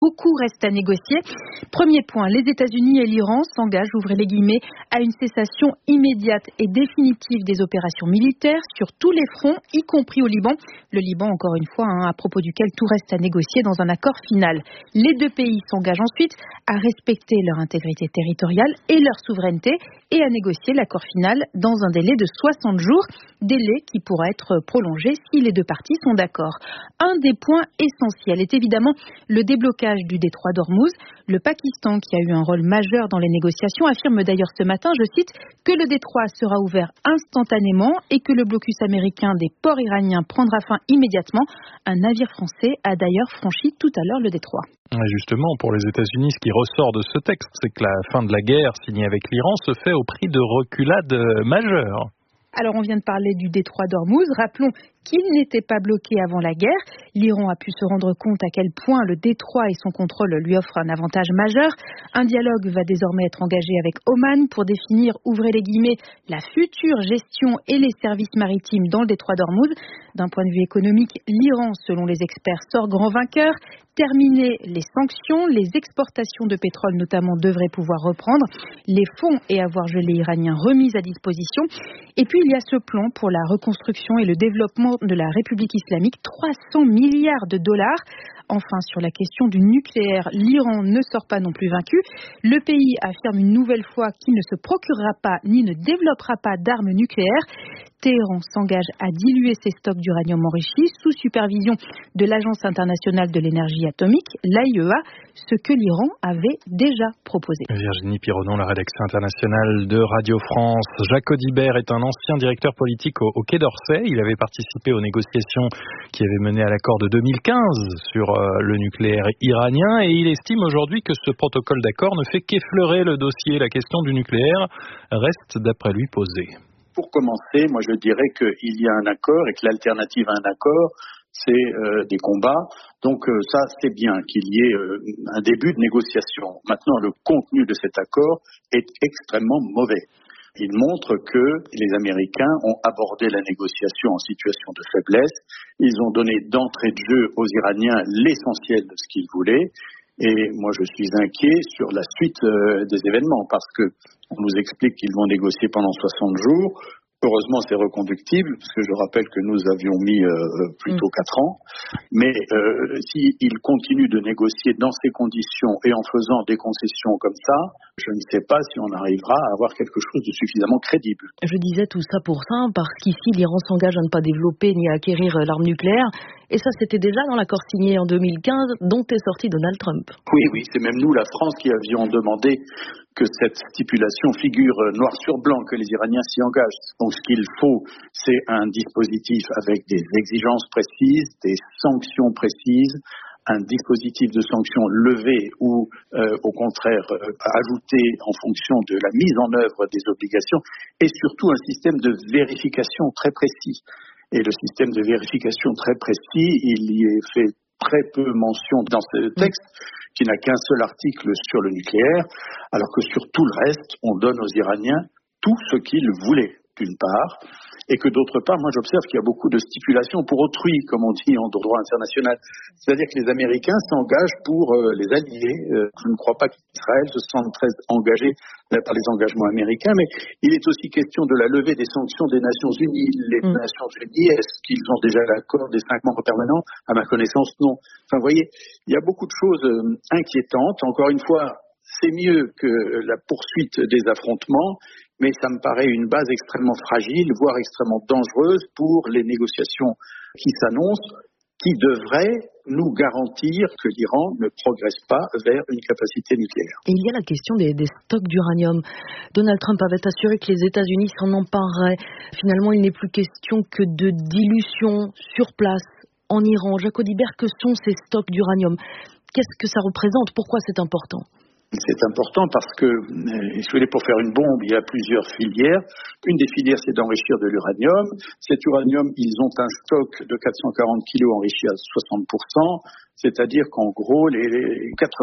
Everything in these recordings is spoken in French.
beaucoup reste à négocier. Premier point, les États-Unis et l'Iran s'engagent, ouvrez les guillemets, à une cessation immédiate et définitive des opérations militaires sur tous les fronts, y compris au Liban. Le Liban, encore une fois, à propos duquel tout reste à négocier dans un accord final. Les deux pays s'engagent ensuite à respecter leur intégrité territoriale et leur souveraineté et à négocier l'accord final dans un délai de 60 jours, délai qui pourra être prolongé si les deux parties sont d'accord. Un des points essentiels est évidemment le déblocage du détroit d'Ormuz. Le Pakistan, qui a eu un rôle majeur dans les négociations, affirme d'ailleurs ce matin, je cite, que le détroit sera ouvert instantanément et que le blocus américain des ports iraniens prendra fin immédiatement. Un navire français a d'ailleurs franchi tout à l'heure le détroit. Justement, pour les États-Unis, ce qui ressort de ce texte, c'est que la fin de la guerre signée avec l'Iran se fait au prix de reculades majeures. Alors on vient de parler du détroit d'Ormuz. Rappelons qu'il n'était pas bloqué avant la guerre. L'Iran a pu se rendre compte à quel point le détroit et son contrôle lui offrent un avantage majeur. Un dialogue va désormais être engagé avec Oman pour définir, ouvrez les guillemets, la future gestion et les services maritimes dans le détroit d'Ormuz. D'un point de vue économique, l'Iran, selon les experts, sort grand vainqueur. Terminer les sanctions, les exportations de pétrole notamment devraient pouvoir reprendre, les fonds et avoirs gelés iraniens remis à disposition. Et puis il y a ce plan pour la reconstruction et le développement de la République islamique, 300 milliards de dollars. Enfin, sur la question du nucléaire, l'Iran ne sort pas non plus vaincu. Le pays affirme une nouvelle fois qu'il ne se procurera pas ni ne développera pas d'armes nucléaires. Téhéran s'engage à diluer ses stocks d'uranium enrichi sous supervision de l'Agence internationale de l'énergie atomique, l'AIEA, ce que l'Iran avait déjà proposé. Virginie Pironon, la rédaction internationale de Radio France. Jacques Audibert est un ancien directeur politique au Quai d'Orsay. Il avait participé aux négociations qui avaient mené à l'accord de 2015 sur le nucléaire iranien et il estime aujourd'hui que ce protocole d'accord ne fait qu'effleurer le dossier. La question du nucléaire reste d'après lui posée. Pour commencer, moi je dirais qu'il y a un accord et que l'alternative à un accord, c'est des combats. Donc ça, c'est bien qu'il y ait un début de négociation. Maintenant, le contenu de cet accord est extrêmement mauvais. Il montre que les Américains ont abordé la négociation en situation de faiblesse. Ils ont donné d'entrée de jeu aux Iraniens l'essentiel de ce qu'ils voulaient. Et moi, je suis inquiet sur la suite des événements parce que on nous explique qu'ils vont négocier pendant 60 jours. Heureusement, c'est reconductible, parce que je rappelle que nous avions mis plutôt 4 ans. Mais s'ils continuent de négocier dans ces conditions et en faisant des concessions comme ça, je ne sais pas si on arrivera à avoir quelque chose de suffisamment crédible. Je disais tout ça pour ça, parce qu'ici, l'Iran s'engage à ne pas développer ni à acquérir l'arme nucléaire. Et ça, c'était déjà dans l'accord signé en 2015, dont est sorti Donald Trump. Oui, c'est même nous, la France, qui avions demandé que cette stipulation figure noir sur blanc, que les Iraniens s'y engagent. Donc ce qu'il faut, c'est un dispositif avec des exigences précises, des sanctions précises, un dispositif de sanctions levé ou au contraire ajouté en fonction de la mise en œuvre des obligations et surtout un système de vérification très précis. Et le système de vérification très précis, il y est fait très peu mention dans ce texte, qui n'a qu'un seul article sur le nucléaire, alors que sur tout le reste, on donne aux Iraniens tout ce qu'ils voulaient, d'une part, et que d'autre part, moi j'observe qu'il y a beaucoup de stipulations pour autrui, comme on dit en droit international. C'est-à-dire que les Américains s'engagent pour les alliés. Je ne crois pas qu'Israël se sente très engagé par les engagements américains, mais il est aussi question de la levée des sanctions des Nations Unies. Les Nations Unies, est-ce qu'ils ont déjà l'accord des 5 membres permanents? À ma connaissance, non. Enfin, vous voyez, il y a beaucoup de choses inquiétantes. Encore une fois, c'est mieux que la poursuite des affrontements, mais ça me paraît une base extrêmement fragile, voire extrêmement dangereuse pour les négociations qui s'annoncent, qui devraient nous garantir que l'Iran ne progresse pas vers une capacité nucléaire. Et il y a la question des stocks d'uranium. Donald Trump avait assuré que les États-Unis s'en empareraient. Finalement, il n'est plus question que de dilution sur place en Iran. Jacques Audibert, que sont ces stocks d'uranium? Qu'est-ce que ça représente? Pourquoi c'est important? C'est important parce que, pour faire une bombe, il y a plusieurs filières. Une des filières, c'est d'enrichir de l'uranium. Cet uranium, ils ont un stock de 440 kilos enrichi à 60%. C'est-à-dire qu'en gros, les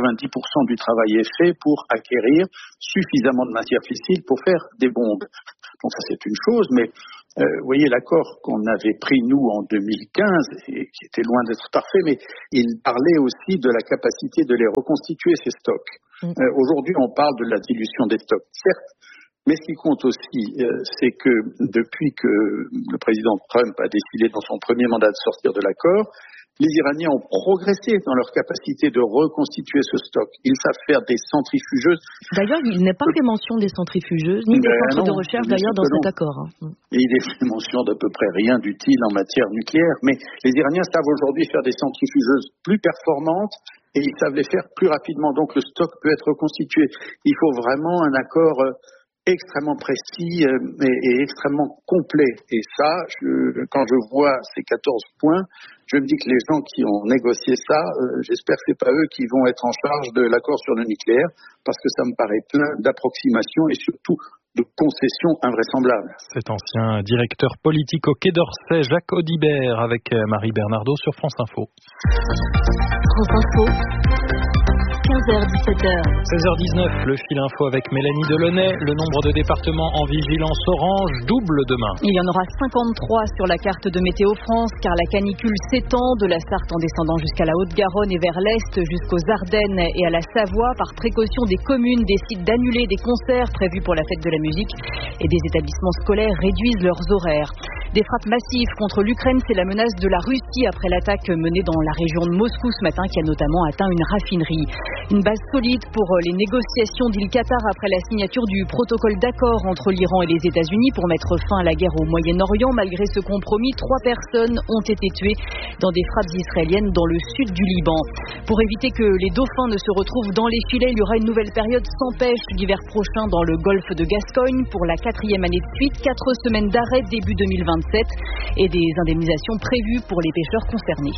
90% du travail est fait pour acquérir suffisamment de matière fissile pour faire des bombes. Donc ça c'est une chose, mais vous voyez l'accord qu'on avait pris nous en 2015, et qui était loin d'être parfait, mais il parlait aussi de la capacité de les reconstituer ces stocks. Aujourd'hui on parle de la dilution des stocks, certes, mais ce qui compte aussi, c'est que depuis que le président Trump a décidé dans son premier mandat de sortir de l'accord, les Iraniens ont progressé dans leur capacité de reconstituer ce stock. Ils savent faire des centrifugeuses. D'ailleurs, il n'est pas fait mention des centrifugeuses, ni des centres de recherche d'ailleurs dans cet accord. Et il est fait mention d'à peu près rien d'utile en matière nucléaire. Mais les Iraniens savent aujourd'hui faire des centrifugeuses plus performantes et ils savent les faire plus rapidement. Donc le stock peut être reconstitué. Il faut vraiment un accord extrêmement précis et extrêmement complet. Et ça, quand je vois ces 14 points, je me dis que les gens qui ont négocié ça, j'espère que c'est pas eux qui vont être en charge de l'accord sur le nucléaire, parce que ça me paraît plein d'approximations et surtout de concessions invraisemblables. Cet ancien directeur politique au Quai d'Orsay, Jacques Audibert, avec Marie Bernardo sur France Info. France Info. 15h-17h. 16h19, le fil info avec Mélanie Delaunay. Le nombre de départements en vigilance orange double demain. Il y en aura 53 sur la carte de Météo France, car la canicule s'étend de la Sarthe en descendant jusqu'à la Haute-Garonne et vers l'Est jusqu'aux Ardennes et à la Savoie. Par précaution, des communes décident d'annuler des concerts prévus pour la fête de la musique et des établissements scolaires réduisent leurs horaires. Des frappes massives contre l'Ukraine, c'est la menace de la Russie après l'attaque menée dans la région de Moscou ce matin qui a notamment atteint une raffinerie. Une base solide pour les négociations d'Il Qatar après la signature du protocole d'accord entre l'Iran et les États-Unis pour mettre fin à la guerre au Moyen-Orient. Malgré ce compromis, 3 personnes ont été tuées dans des frappes israéliennes dans le sud du Liban. Pour éviter que les dauphins ne se retrouvent dans les filets, il y aura une nouvelle période sans pêche l'hiver prochain dans le golfe de Gascogne pour la 4e année de suite. 4 semaines d'arrêt début 2027 et des indemnisations prévues pour les pêcheurs concernés.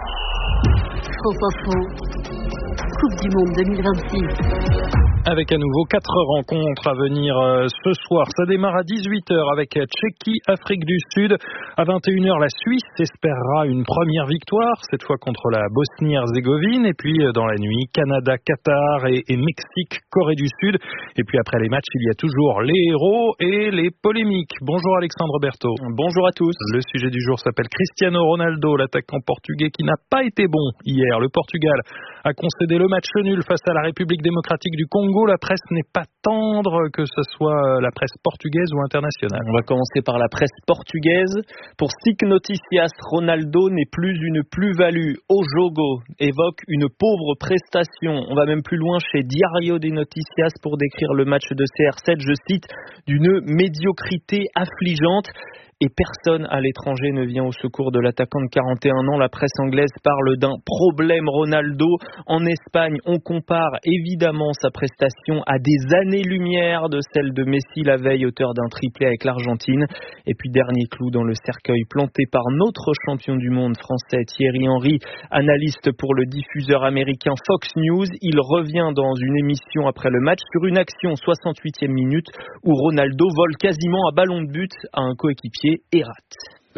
France Info. Coupe du Monde 2026. Avec à nouveau 4 rencontres à venir ce soir. Ça démarre à 18h avec Tchéquie, Afrique du Sud. À 21h, la Suisse espérera une première victoire, cette fois contre la Bosnie-Herzégovine. Et puis dans la nuit, Canada, Qatar et Mexique, Corée du Sud. Et puis après les matchs, il y a toujours les héros et les polémiques. Bonjour Alexandre Berthaud. Bonjour à tous. Le sujet du jour s'appelle Cristiano Ronaldo, l'attaquant portugais qui n'a pas été bon hier. Le Portugal a concédé le match nul face à la République démocratique du Congo. La presse n'est pas tendre, que ce soit la presse portugaise ou internationale. On va commencer par la presse portugaise. Pour SIC Noticias, Ronaldo n'est plus une plus-value. O Jogo évoque une pauvre prestation. On va même plus loin chez Diario de Noticias pour décrire le match de CR7, je cite, d'une médiocrité affligeante. Et personne à l'étranger ne vient au secours de l'attaquant de 41 ans. La presse anglaise parle d'un problème Ronaldo. En Espagne, on compare évidemment sa prestation à des années-lumière de celle de Messi la veille, auteur d'un triplé avec l'Argentine. Et puis dernier clou dans le cercueil planté par notre champion du monde français Thierry Henry, analyste pour le diffuseur américain Fox News. Il revient dans une émission après le match sur une action 68e minute où Ronaldo vole quasiment à ballon de but à un coéquipier et rate.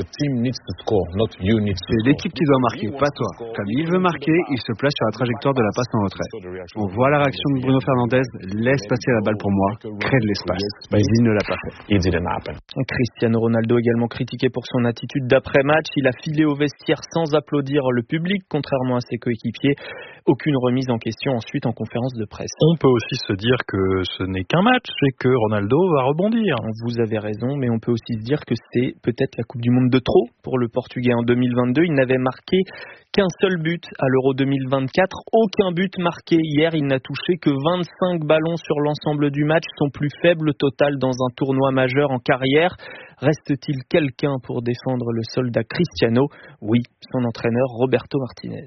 C'est l'équipe qui doit marquer, pas toi. Comme il veut marquer, il se place sur la trajectoire de la passe en retrait. On voit la réaction de Bruno Fernandes, laisse passer la balle pour moi, crée de l'espace. Mais il ne l'a pas fait. Cristiano Ronaldo également critiqué pour son attitude d'après-match. Il a filé au vestiaire sans applaudir le public, contrairement à ses coéquipiers. Aucune remise en question ensuite en conférence de presse. On peut aussi se dire que ce n'est qu'un match et que Ronaldo va rebondir. Vous avez raison, mais on peut aussi se dire que c'est peut-être la Coupe du Monde de trop pour le Portugais en 2022. Il n'avait marqué qu'un seul but à l'Euro 2024. Aucun but marqué hier. Il n'a touché que 25 ballons sur l'ensemble du match, son plus faible total dans un tournoi majeur en carrière. Reste-t-il quelqu'un pour défendre le soldat Cristiano ? Oui, son entraîneur Roberto Martinez.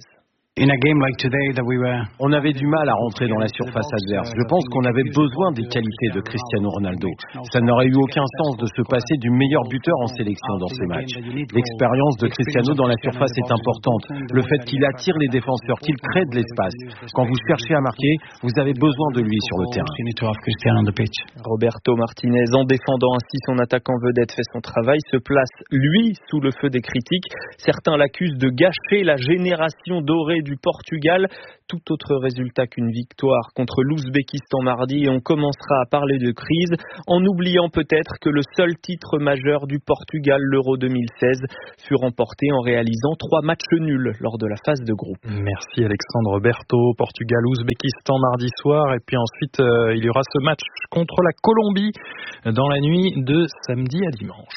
On avait du mal à rentrer dans la surface adverse. Je pense qu'on avait besoin des qualités de Cristiano Ronaldo. Ça n'aurait eu aucun sens de se passer du meilleur buteur en sélection dans ce match. L'expérience de Cristiano dans la surface est importante. Le fait qu'il attire les défenseurs, qu'il crée de l'espace. Quand vous cherchez à marquer, vous avez besoin de lui sur le terrain. Roberto Martinez, en défendant ainsi son attaquant vedette, fait son travail, se place, lui, sous le feu des critiques. Certains l'accusent de gâcher la génération dorée du Portugal. Tout autre résultat qu'une victoire contre l'Ouzbékistan mardi et on commencera à parler de crise en oubliant peut-être que le seul titre majeur du Portugal, l'Euro 2016, fut remporté en réalisant 3 matchs nuls lors de la phase de groupe. Merci Alexandre Berthaud. Portugal-Ouzbékistan mardi soir et puis ensuite il y aura ce match contre la Colombie dans la nuit de samedi à dimanche.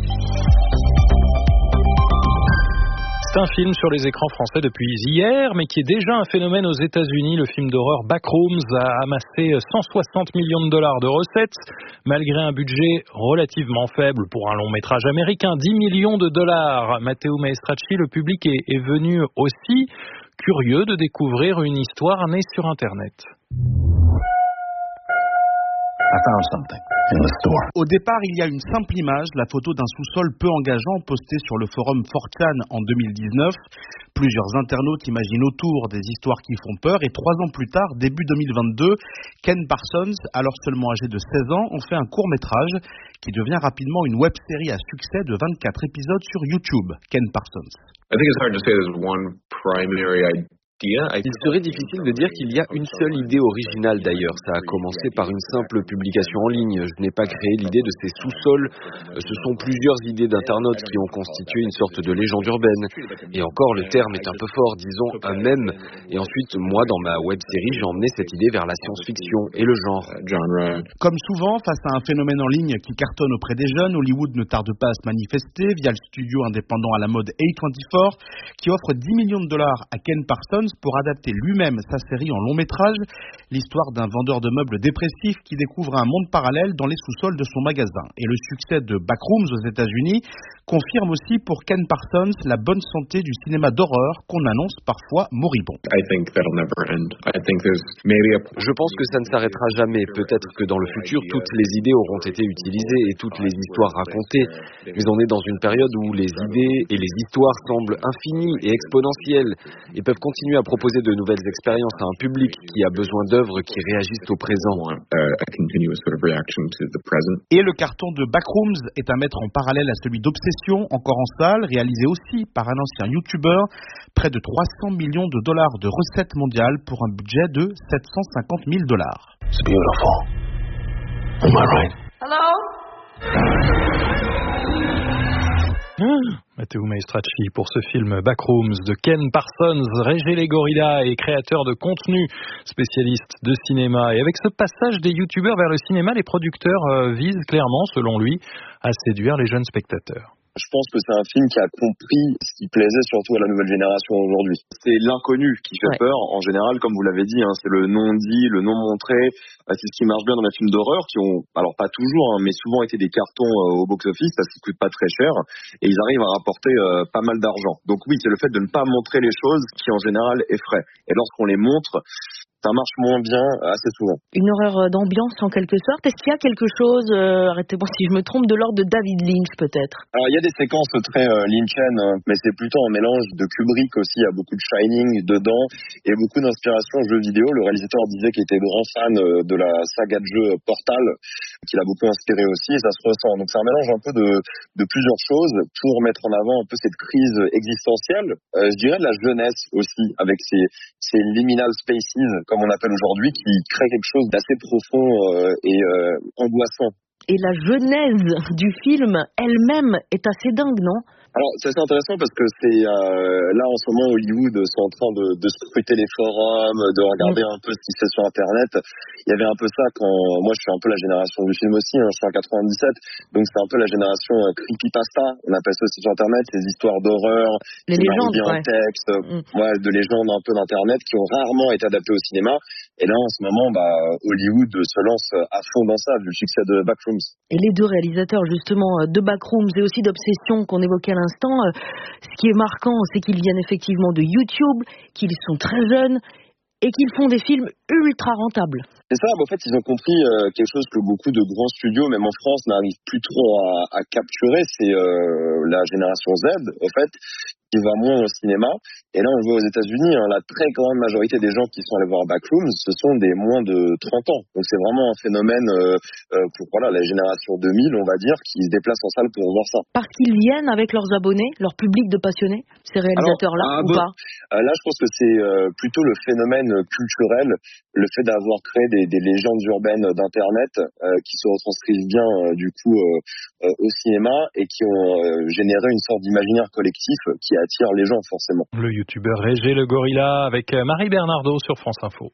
C'est un film sur les écrans français depuis hier, mais qui est déjà un phénomène aux États-Unis. Le film d'horreur Backrooms a amassé 160 millions de dollars de recettes, malgré un budget relativement faible pour un long métrage américain, 10 millions de dollars. Matteo Maestracci, le public est venu aussi curieux de découvrir une histoire née sur Internet. Au départ, il y a une simple image, la photo d'un sous-sol peu engageant postée sur le forum 4chan en 2019. Plusieurs internautes imaginent autour des histoires qui font peur et 3 ans plus tard, début 2022, Ken Parsons, alors seulement âgé de 16 ans, en fait un court-métrage qui devient rapidement une web-série à succès de 24 épisodes sur YouTube. Ken Parsons. Il serait difficile de dire qu'il y a une seule idée originale d'ailleurs. Ça a commencé par une simple publication en ligne. Je n'ai pas créé l'idée de ces sous-sols. Ce sont plusieurs idées d'internautes qui ont constitué une sorte de légende urbaine. Et encore, le terme est un peu fort, disons un mème. Et ensuite, moi, dans ma web-série, j'ai emmené cette idée vers la science-fiction et le genre. Comme souvent, face à un phénomène en ligne qui cartonne auprès des jeunes, Hollywood ne tarde pas à se manifester via le studio indépendant à la mode A24 qui offre 10 millions de dollars à Ken Parsons pour adapter lui-même sa série en long métrage, l'histoire d'un vendeur de meubles dépressif qui découvre un monde parallèle dans les sous-sols de son magasin. Et le succès de Backrooms aux États-Unis confirme aussi pour Ken Parsons la bonne santé du cinéma d'horreur qu'on annonce parfois moribond. Je pense que ça ne s'arrêtera jamais. Peut-être que dans le futur, toutes les idées auront été utilisées et toutes les histoires racontées. Mais on est dans une période où les idées et les histoires semblent infinies et exponentielles et peuvent continuer à proposer de nouvelles expériences à un public qui a besoin d'œuvres qui réagissent au présent. Et le carton de Backrooms est à mettre en parallèle à celui d'Obsession, encore en salle, réalisé aussi par un ancien YouTuber, près de 300 millions de dollars de recettes mondiales pour un budget de 750 000 dollars. It's beautiful. Am I right? Hello? Matteo Maestracci pour ce film Backrooms de Ken Parsons, Régé les Gorillas et créateur de contenu, spécialiste de cinéma. Et avec ce passage des youtubeurs vers le cinéma, les producteurs visent clairement, selon lui, à séduire les jeunes spectateurs. Je pense que c'est un film qui a compris ce qui plaisait surtout à la nouvelle génération aujourd'hui. C'est l'inconnu qui fait peur, en général, comme vous l'avez dit, c'est le non-dit, le non-montré. C'est ce qui marche bien dans les films d'horreur qui ont, alors pas toujours, mais souvent été des cartons au box-office parce qu'ils coûtent pas très cher et ils arrivent à rapporter pas mal d'argent. Donc oui, c'est le fait de ne pas montrer les choses qui en général effraient. Et lorsqu'on les montre, ça marche moins bien assez souvent. Une horreur d'ambiance en quelque sorte. Est-ce qu'il y a quelque chose, arrêtez-moi si je me trompe, de l'ordre de David Lynch peut-être? Alors il y a des séquences très Lynchiennes, mais c'est plutôt un mélange de Kubrick aussi. Il y a beaucoup de Shining dedans et beaucoup d'inspiration jeux vidéo. Le réalisateur disait qu'il était grand fan de la saga de jeu Portal, qui l'a beaucoup inspiré aussi et ça se ressent. Donc c'est un mélange un peu de plusieurs choses pour mettre en avant un peu cette crise existentielle. Je dirais de la jeunesse aussi, avec ces liminal spaces, comme on appelle aujourd'hui, qui crée quelque chose d'assez profond et angoissant. Et la genèse du film elle-même est assez dingue, non? Alors, c'est assez intéressant parce que c'est là en ce moment Hollywood sont en train de scruter les forums, de regarder un peu ce qui se fait sur Internet. Il y avait un peu ça quand moi je suis un peu la génération du film aussi, je suis en 97, donc c'est un peu la génération creepypasta, on appelle ça aussi sur Internet, ces histoires d'horreur, les légendes, en texte, de légendes un peu d'Internet qui ont rarement été adaptées au cinéma. Et là en ce moment, Hollywood se lance à fond dans ça, vu le succès de Backrooms. Et les deux réalisateurs justement de Backrooms et aussi d'Obsession qu'on évoquait à l'instant, ce qui est marquant, c'est qu'ils viennent effectivement de YouTube, qu'ils sont très jeunes et qu'ils font des films ultra rentables. C'est ça, en fait, ils ont compris quelque chose que beaucoup de grands studios, même en France, n'arrivent plus trop à capturer, c'est la génération Z, en fait, qui va moins au cinéma. Et là, on le voit aux États-Unis, la très grande majorité des gens qui sont allés voir Backrooms, ce sont des moins de 30 ans. Donc c'est vraiment un phénomène pour la génération 2000, on va dire, qui se déplace en salle pour voir ça. Parce qu'ils viennent avec leurs abonnés, leur public de passionnés, ces réalisateurs-là, ou pas? Là, je pense que c'est plutôt le phénomène culturel, le fait d'avoir créé des légendes urbaines d'Internet qui se retranscrivent bien au cinéma et qui ont généré une sorte d'imaginaire collectif qui attire les gens forcément. Le youtubeur Régé le Gorilla avec Marie Bernardo sur France Info.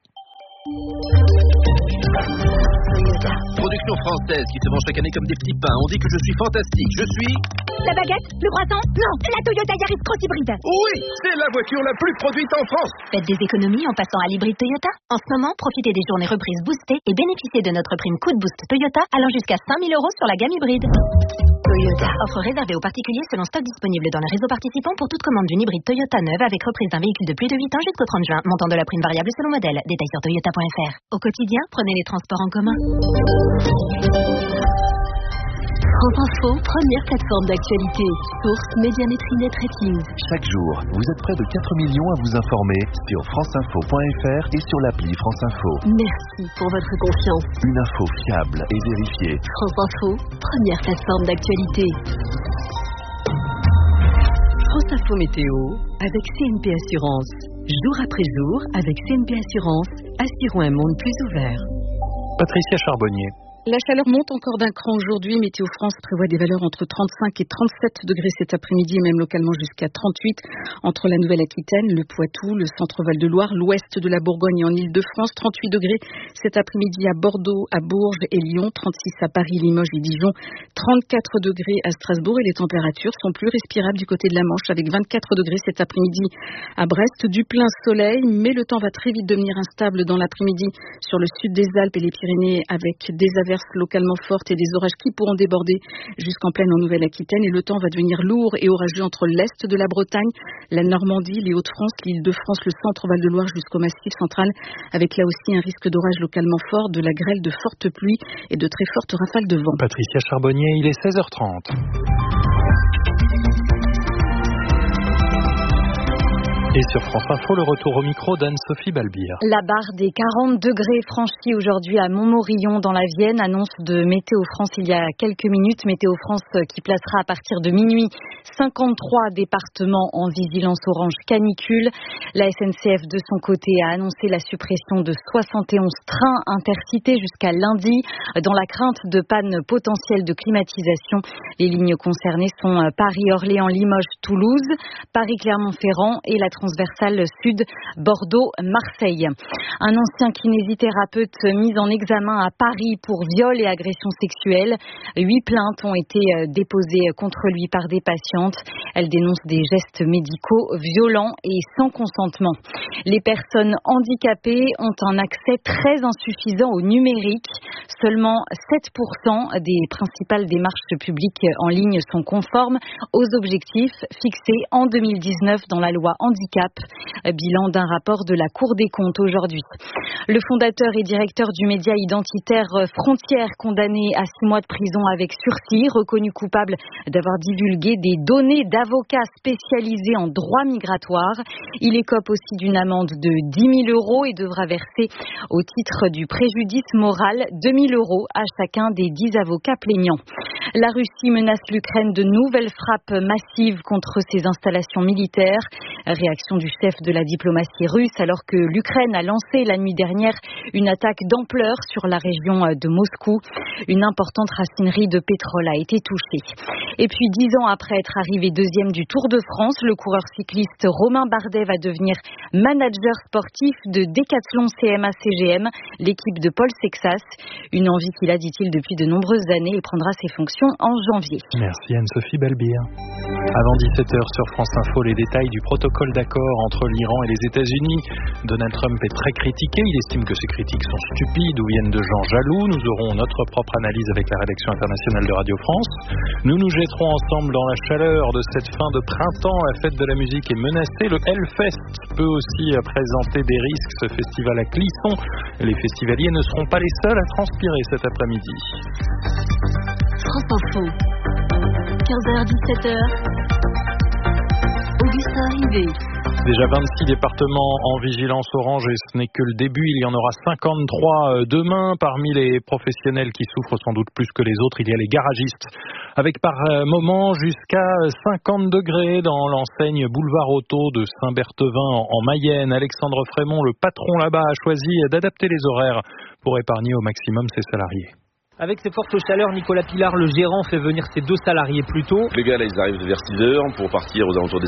Production française qui se vend chaque année comme des petits pains. On dit que je suis fantastique. Je suis... La baguette? Le croissant? Non, la Toyota Yaris Cross hybride. Oui, c'est la voiture la plus produite en France. Faites des économies en passant à l'hybride Toyota. En ce moment, profitez des journées reprises boostées et bénéficiez de notre prime Coup de Boost Toyota allant jusqu'à 5 000 € sur la gamme hybride. Toyota. Offre réservée aux particuliers selon stock disponible dans le réseau participant pour toute commande d'une hybride Toyota neuve avec reprise d'un véhicule de plus de 8 ans jusqu'au 30 juin. Montant de la prime variable selon modèle. Détails sur toyota.fr. Au quotidien, prenez les transports en commun. France Info, première plateforme d'actualité. Source Médiamétrie Net Ratings. Chaque jour, vous êtes près de 4 millions à vous informer sur franceinfo.fr et sur l'appli France Info. Merci pour votre confiance. Une info fiable et vérifiée. France Info, première plateforme d'actualité. France Info Météo avec CNP Assurance. Jour après jour, avec CNP Assurance, assurons un monde plus ouvert. Patricia Charbonnier. La chaleur monte encore d'un cran aujourd'hui. Météo France prévoit des valeurs entre 35 et 37 degrés cet après-midi et même localement jusqu'à 38 entre la Nouvelle-Aquitaine, le Poitou, le centre-Val de Loire, l'ouest de la Bourgogne et en Île-de-France. 38 degrés cet après-midi à Bordeaux, à Bourges et Lyon. 36 à Paris, Limoges et Dijon. 34 degrés à Strasbourg et les températures sont plus respirables du côté de la Manche avec 24 degrés cet après-midi à Brest. Du plein soleil, mais le temps va très vite devenir instable dans l'après-midi sur le sud des Alpes et les Pyrénées avec des averses localement fortes et des orages qui pourront déborder jusqu'en plaine en Nouvelle-Aquitaine et le temps va devenir lourd et orageux entre l'est de la Bretagne, la Normandie, les Hauts-de-France, l'Île-de-France, le centre-Val de Loire jusqu'au Massif central avec là aussi un risque d'orage localement fort, de la grêle, de fortes pluies et de très fortes rafales de vent. Patricia Charbonnier, il est 16h30. Et sur France Info, le retour au micro d'Anne-Sophie Balbir. La barre des 40 degrés franchie aujourd'hui à Montmorillon dans la Vienne, annonce de Météo France il y a quelques minutes. Météo France qui placera à partir de minuit 53 départements en vigilance orange canicule. La SNCF de son côté a annoncé la suppression de 71 trains intercités jusqu'à lundi dans la crainte de panne potentielle de climatisation. Les lignes concernées sont Paris, Orléans, Limoges, Toulouse, Paris-Clermont-Ferrand et la transversale sud Bordeaux-Marseille. Un ancien kinésithérapeute mis en examen à Paris pour viol et agression sexuelle. 8 plaintes ont été déposées contre lui par des patientes. Elles dénoncent des gestes médicaux violents et sans consentement. Les personnes handicapées ont un accès très insuffisant au numérique. Seulement 7% des principales démarches publiques en ligne sont conformes aux objectifs fixés en 2019 dans la loi handicap. Bilan d'un rapport de la Cour des comptes aujourd'hui. Le fondateur et directeur du média identitaire Frontières, condamné à 6 mois de prison avec sursis, reconnu coupable d'avoir divulgué des données d'avocats spécialisés en droit migratoire. Il écope aussi d'une amende de 10 000 € et devra verser au titre du préjudice moral 2 000 € à chacun des 10 avocats plaignants. La Russie menace l'Ukraine de nouvelles frappes massives contre ses installations militaires. Réaction du chef de la diplomatie russe alors que l'Ukraine a lancé la nuit dernière une attaque d'ampleur sur la région de Moscou. Une importante rafinerie de pétrole a été touchée. Et puis 10 ans après être arrivé deuxième du Tour de France, le coureur cycliste Romain Bardet va devenir manager sportif de Decathlon CMA-CGM, l'équipe de Paul Sexas. Une envie qu'il a, dit-il, depuis de nombreuses années. Il prendra ses fonctions en janvier. Merci Anne-Sophie Balbir. Avant 17h sur France Info, les détails du protocole d'accueil accord entre l'Iran et les États-Unis. Donald Trump est très critiqué. Il estime que ces critiques sont stupides ou viennent de gens jaloux. Nous aurons notre propre analyse avec la rédaction internationale de Radio France. Nous nous jetterons ensemble dans la chaleur de cette fin de printemps. La fête de la musique est menacée. Le Hellfest peut aussi présenter des risques. Ce festival à Clisson. Les festivaliers ne seront pas les seuls à transpirer cet après-midi. France Info, 15h-17h, Augustin Rivet. Déjà 26 départements en vigilance orange et ce n'est que le début. Il y en aura 53 demain. Parmi les professionnels qui souffrent sans doute plus que les autres, il y a les garagistes. Avec par moment jusqu'à 50 degrés dans l'enseigne Boulevard Auto de Saint-Berthevin en Mayenne. Alexandre Frémont, le patron là-bas, a choisi d'adapter les horaires pour épargner au maximum ses salariés. Avec ces fortes chaleurs, Nicolas Pilar, le gérant, fait venir ses 2 salariés plus tôt. Les gars, là, ils arrivent vers 6h pour partir aux alentours des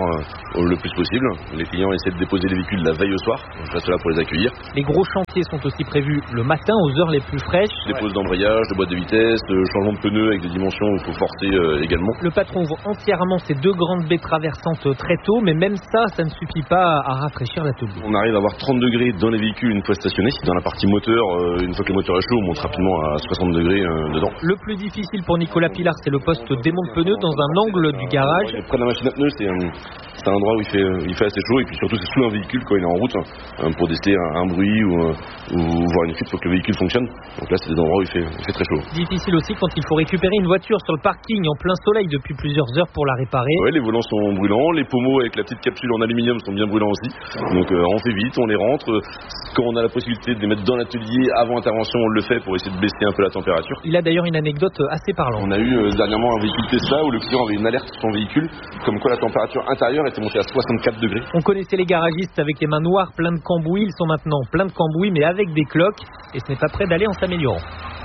16h le plus possible. Les clients essaient de déposer les véhicules la veille au soir. Je reste là pour les accueillir. Les gros chantiers sont aussi prévus le matin aux heures les plus fraîches. Dépose d'embrayage, de boîte de vitesse, changement de pneus avec des dimensions où il faut forcer également. Le patron ouvre entièrement ces 2 grandes baies traversantes très tôt, mais même ça ne suffit pas à rafraîchir l'atelier. On arrive à avoir 30 degrés dans les véhicules une fois stationnés. Dans la partie moteur, une fois que le moteur est chaud, on monte rapidement à 60 degrés dedans. Le plus difficile pour Nicolas Pilar, c'est le poste démonte-pneus dans un angle du garage. Près de la machine à pneus, c'est un endroit où il fait assez chaud et puis surtout c'est sous un véhicule quand il est en route pour tester un bruit ou voir une fuite, il faut que le véhicule fonctionne. Donc là c'est des endroits où il fait très chaud. Difficile aussi quand il faut récupérer une voiture sur le parking en plein soleil depuis plusieurs heures pour la réparer. Ouais, les volants sont brûlants, les pommeaux avec la petite capsule en aluminium sont bien brûlants aussi. Donc on fait vite, on les rentre. Quand on a la possibilité de les mettre dans l'atelier avant intervention, on le fait pour essayer de baisser un peu la température. Il a d'ailleurs une anecdote assez parlante. On a eu dernièrement un véhicule Tesla où le client avait une alerte sur son véhicule comme quoi la température intérieure était montée à 64 degrés. On connaissait les garagistes avec les mains noires plein de cambouis. Ils sont maintenant plein de cambouis mais avec des cloques et ce n'est pas prêt d'aller en s'améliorant.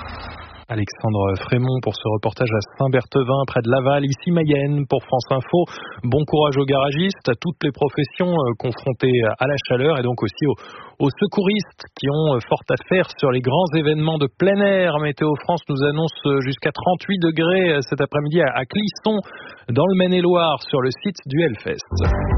Alexandre Frémont pour ce reportage à Saint-Berthevin, près de Laval, ici Mayenne, pour France Info. Bon courage aux garagistes, à toutes les professions confrontées à la chaleur et donc aussi aux secouristes qui ont fort à faire sur les grands événements de plein air. Météo France nous annonce jusqu'à 38 degrés cet après-midi à Clisson, dans le Maine-et-Loire, sur le site du Hellfest.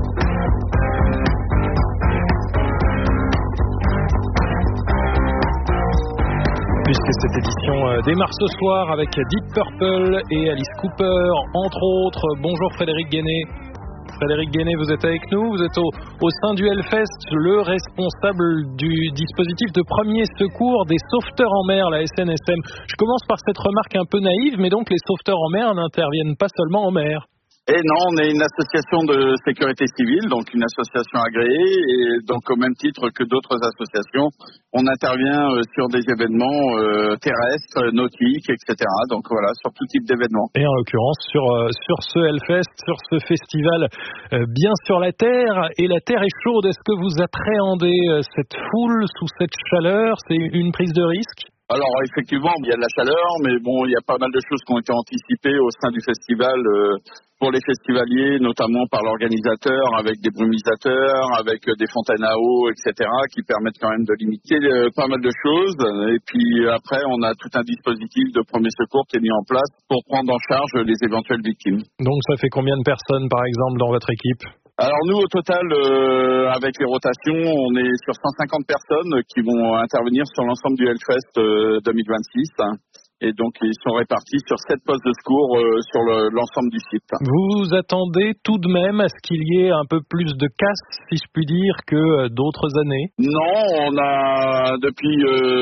Puisque cette édition démarre ce soir avec Deep Purple et Alice Cooper, entre autres. Bonjour Frédéric Guéné. Frédéric Guéné, vous êtes avec nous, vous êtes au sein du Hellfest, le responsable du dispositif de premier secours des sauveteurs en mer, la SNSM. Je commence par cette remarque un peu naïve, mais donc les sauveteurs en mer n'interviennent pas seulement en mer. Et non, on est une association de sécurité civile, donc une association agréée, et donc au même titre que d'autres associations, on intervient sur des événements terrestres, nautiques, etc. Donc voilà, sur tout type d'événements. Et en l'occurrence, sur ce Hellfest, sur ce festival, bien sur la terre, et la terre est chaude. Est-ce que vous appréhendez cette foule sous cette chaleur? C'est une prise de risque? Alors effectivement, il y a de la chaleur, mais bon, il y a pas mal de choses qui ont été anticipées au sein du festival pour les festivaliers, notamment par l'organisateur, avec des brumisateurs, avec des fontaines à eau, etc., qui permettent quand même de limiter pas mal de choses. Et puis après, on a tout un dispositif de premier secours qui est mis en place pour prendre en charge les éventuelles victimes. Donc ça fait combien de personnes, par exemple, dans votre équipe ? Alors nous, au total, avec les rotations, on est sur 150 personnes qui vont intervenir sur l'ensemble du Hellfest 2026. Et donc, ils sont répartis sur 7 postes de secours sur l'ensemble du site. Vous attendez tout de même à ce qu'il y ait un peu plus de casse, si je puis dire, que d'autres années? Non, on a, depuis,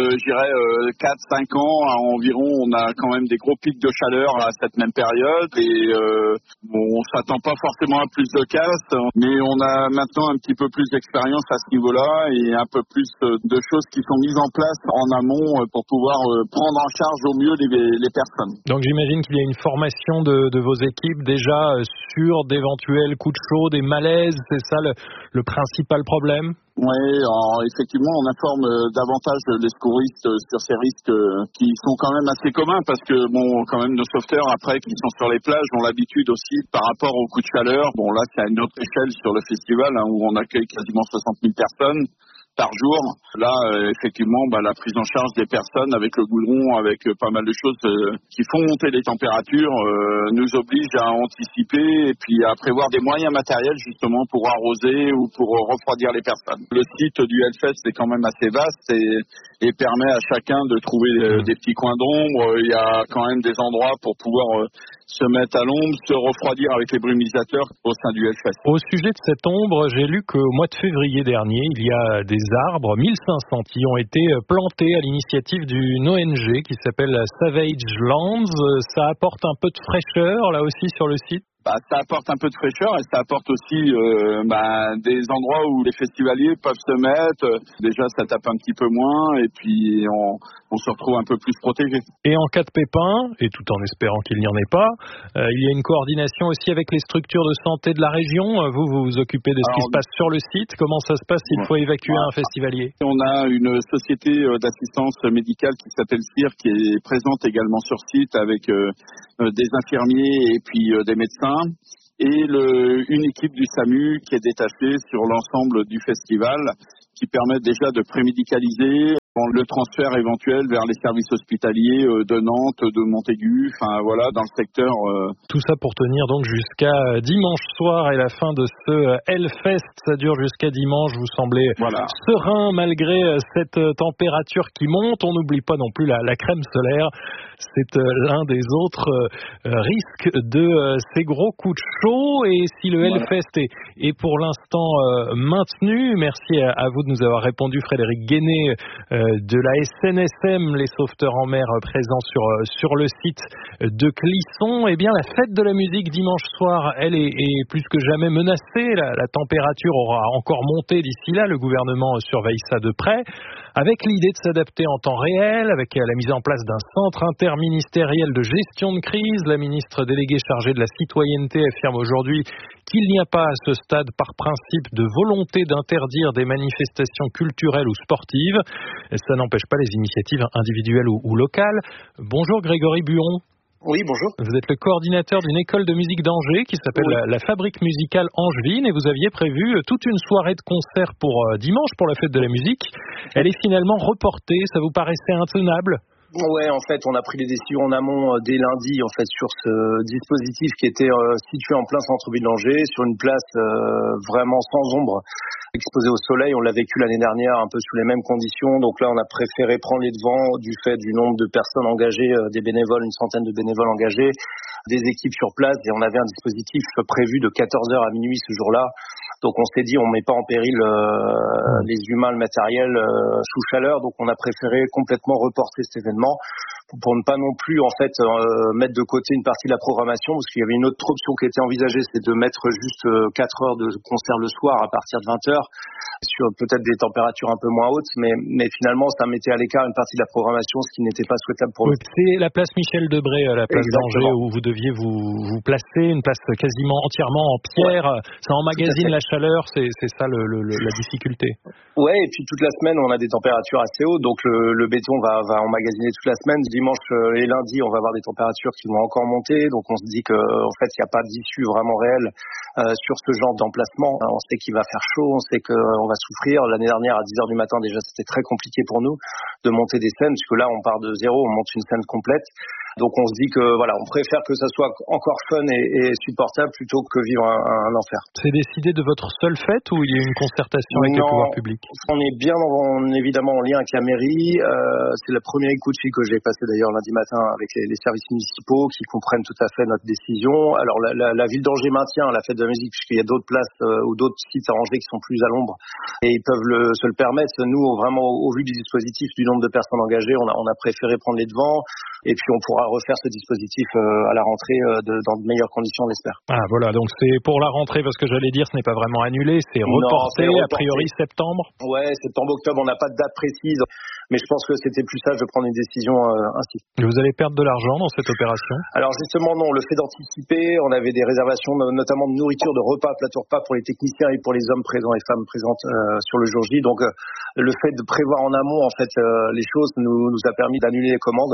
4-5 ans environ, on a quand même des gros pics de chaleur à cette même période. Et on s'attend pas forcément à plus de casse, mais on a maintenant un petit peu plus d'expérience à ce niveau-là et un peu plus de choses qui sont mises en place en amont pour pouvoir prendre en charge au mieux les personnes. Donc j'imagine qu'il y a une formation de vos équipes déjà sur d'éventuels coups de chaud, des malaises, c'est ça le principal problème? Oui, effectivement, on informe davantage les secouristes sur ces risques qui sont quand même assez communs parce que, bon, quand même, nos sauveteurs, après, qui sont sur les plages, ont l'habitude aussi, par rapport aux coups de chaleur. Bon, là, c'est à une autre échelle sur le festival, où on accueille quasiment 60 000 personnes. par jour. Là, effectivement, la prise en charge des personnes avec le goudron, avec pas mal de choses qui font monter les températures, nous oblige à anticiper et puis à prévoir des moyens matériels justement pour arroser ou pour refroidir les personnes. Le site du Hellfest est quand même assez vaste et permet à chacun de trouver des petits coins d'ombre. Il y a quand même des endroits pour pouvoir se mettre à l'ombre, se refroidir avec les brumisateurs au sein du Hellfest. Au sujet de cette ombre, j'ai lu qu'au mois de février dernier, il y a des arbres, 1500, qui ont été plantés à l'initiative d'une ONG qui s'appelle Savage Lands. Ça apporte un peu de fraîcheur, là aussi, sur le site? Ça apporte un peu de fraîcheur et ça apporte aussi des endroits où les festivaliers peuvent se mettre. Déjà, ça tape un petit peu moins et puis on se retrouve un peu plus protégé. Et en cas de pépin, et tout en espérant qu'il n'y en ait pas, il y a une coordination aussi avec les structures de santé de la région. Vous vous occupez de ce qui se passe sur le site. Comment ça se passe s'il faut évacuer un festivalier? On a une société d'assistance médicale qui s'appelle CIR qui est présente également sur site avec des infirmiers et puis des médecins. Et une équipe du SAMU qui est détachée sur l'ensemble du festival, qui permet déjà de prémédicaliser le transfert éventuel vers les services hospitaliers de Nantes, de Montaigu, dans le secteur. Tout ça pour tenir donc jusqu'à dimanche soir et la fin de ce Hellfest. Ça dure jusqu'à dimanche. Vous semblez serein malgré cette température qui monte. On n'oublie pas non plus la crème solaire. C'est l'un des autres risques de ces gros coups de chaud. Et si le Hellfest est pour l'instant maintenu, merci à vous de nous avoir répondu, Frédéric Guéné, de la SNSM, les sauveteurs en mer présents sur le site de Clisson. Eh bien, la fête de la musique dimanche soir, elle est plus que jamais menacée. La température aura encore monté d'ici là. Le gouvernement surveille ça de près, avec l'idée de s'adapter en temps réel, avec la mise en place d'un centre interministériel de gestion de crise. La ministre déléguée chargée de la citoyenneté affirme aujourd'hui qu'il n'y a pas à ce stade, par principe, de volonté d'interdire des manifestations culturelles ou sportives. Ça n'empêche pas les initiatives individuelles ou locales. Bonjour Grégory Buon. Oui, bonjour. Vous êtes le coordinateur d'une école de musique d'Angers qui s'appelle la Fabrique musicale Angevine, et vous aviez prévu toute une soirée de concert pour dimanche pour la fête de la musique. Elle est finalement reportée. Ça vous paraissait intenable ? Ouais, en fait, on a pris les décisions en amont dès lundi, en fait, sur ce dispositif qui était situé en plein centre-ville d'Angers, sur une place vraiment sans ombre, exposée au soleil. On l'a vécu l'année dernière un peu sous les mêmes conditions. Donc là, on a préféré prendre les devants du fait du nombre de personnes engagées, des bénévoles, une centaine de bénévoles engagés, des équipes sur place, et on avait un dispositif prévu de 14h à minuit ce jour-là. Donc on s'est dit, on met pas en péril les humains, le matériel sous chaleur. Donc on a préféré complètement reporter cet événement pour ne pas non plus en fait mettre de côté une partie de la programmation, parce qu'il y avait une autre option qui était envisagée, c'est de mettre juste 4 heures de concert le soir à partir de 20h sur peut-être des températures un peu moins hautes, mais finalement ça mettait à l'écart une partie de la programmation, ce qui n'était pas souhaitable pour nous. C'est la place Michel Debré, la place d'Angers, où vous deviez vous placer, une place quasiment entièrement en pierre. Ça emmagasine la chaleur, c'est ça la difficulté. Ouais, et puis toute la semaine on a des températures assez hautes, donc le béton va emmagasiner toute la semaine. Dimanche et lundi on va avoir des températures qui vont encore monter, donc on se dit que en fait il n'y a pas d'issue vraiment réelle sur ce genre d'emplacement. On sait qu'il va faire chaud, on sait qu'on va souffrir. L'année dernière à 10h du matin déjà c'était très compliqué pour nous de monter des scènes, puisque là on part de zéro, on monte une scène complète. Donc on se dit que on préfère que ça soit encore fun et supportable plutôt que vivre un enfer. C'est décidé de votre seule fête ou il y a une concertation avec les pouvoirs publics? On est bien évidemment en lien avec la mairie. C'est le premier coup de fil que j'ai passé d'ailleurs lundi matin avec les services municipaux qui comprennent tout à fait notre décision. Alors la ville d'Angers maintient la fête de la musique puisqu'il y a d'autres places ou d'autres sites à Angers qui sont plus à l'ombre et ils peuvent se le permettre. Nous vraiment au vu du dispositif, du nombre de personnes engagées, on a préféré prendre les devants. Et puis on pourra refaire ce dispositif à la rentrée dans de meilleures conditions, on l'espère. Ah voilà, donc c'est pour la rentrée, parce que j'allais dire ce n'est pas vraiment annulé, c'est reporté, a priori septembre. Ouais, septembre-octobre, on n'a pas de date précise, mais je pense que c'était plus sage de prendre une décision ainsi. Et vous allez perdre de l'argent dans cette opération? Alors justement non, le fait d'anticiper, on avait des réservations notamment de nourriture, de repas, plateau repas pour les techniciens et pour les hommes présents et femmes présentes sur le jour J. Donc le fait de prévoir en amont en fait les choses nous a permis d'annuler les commandes.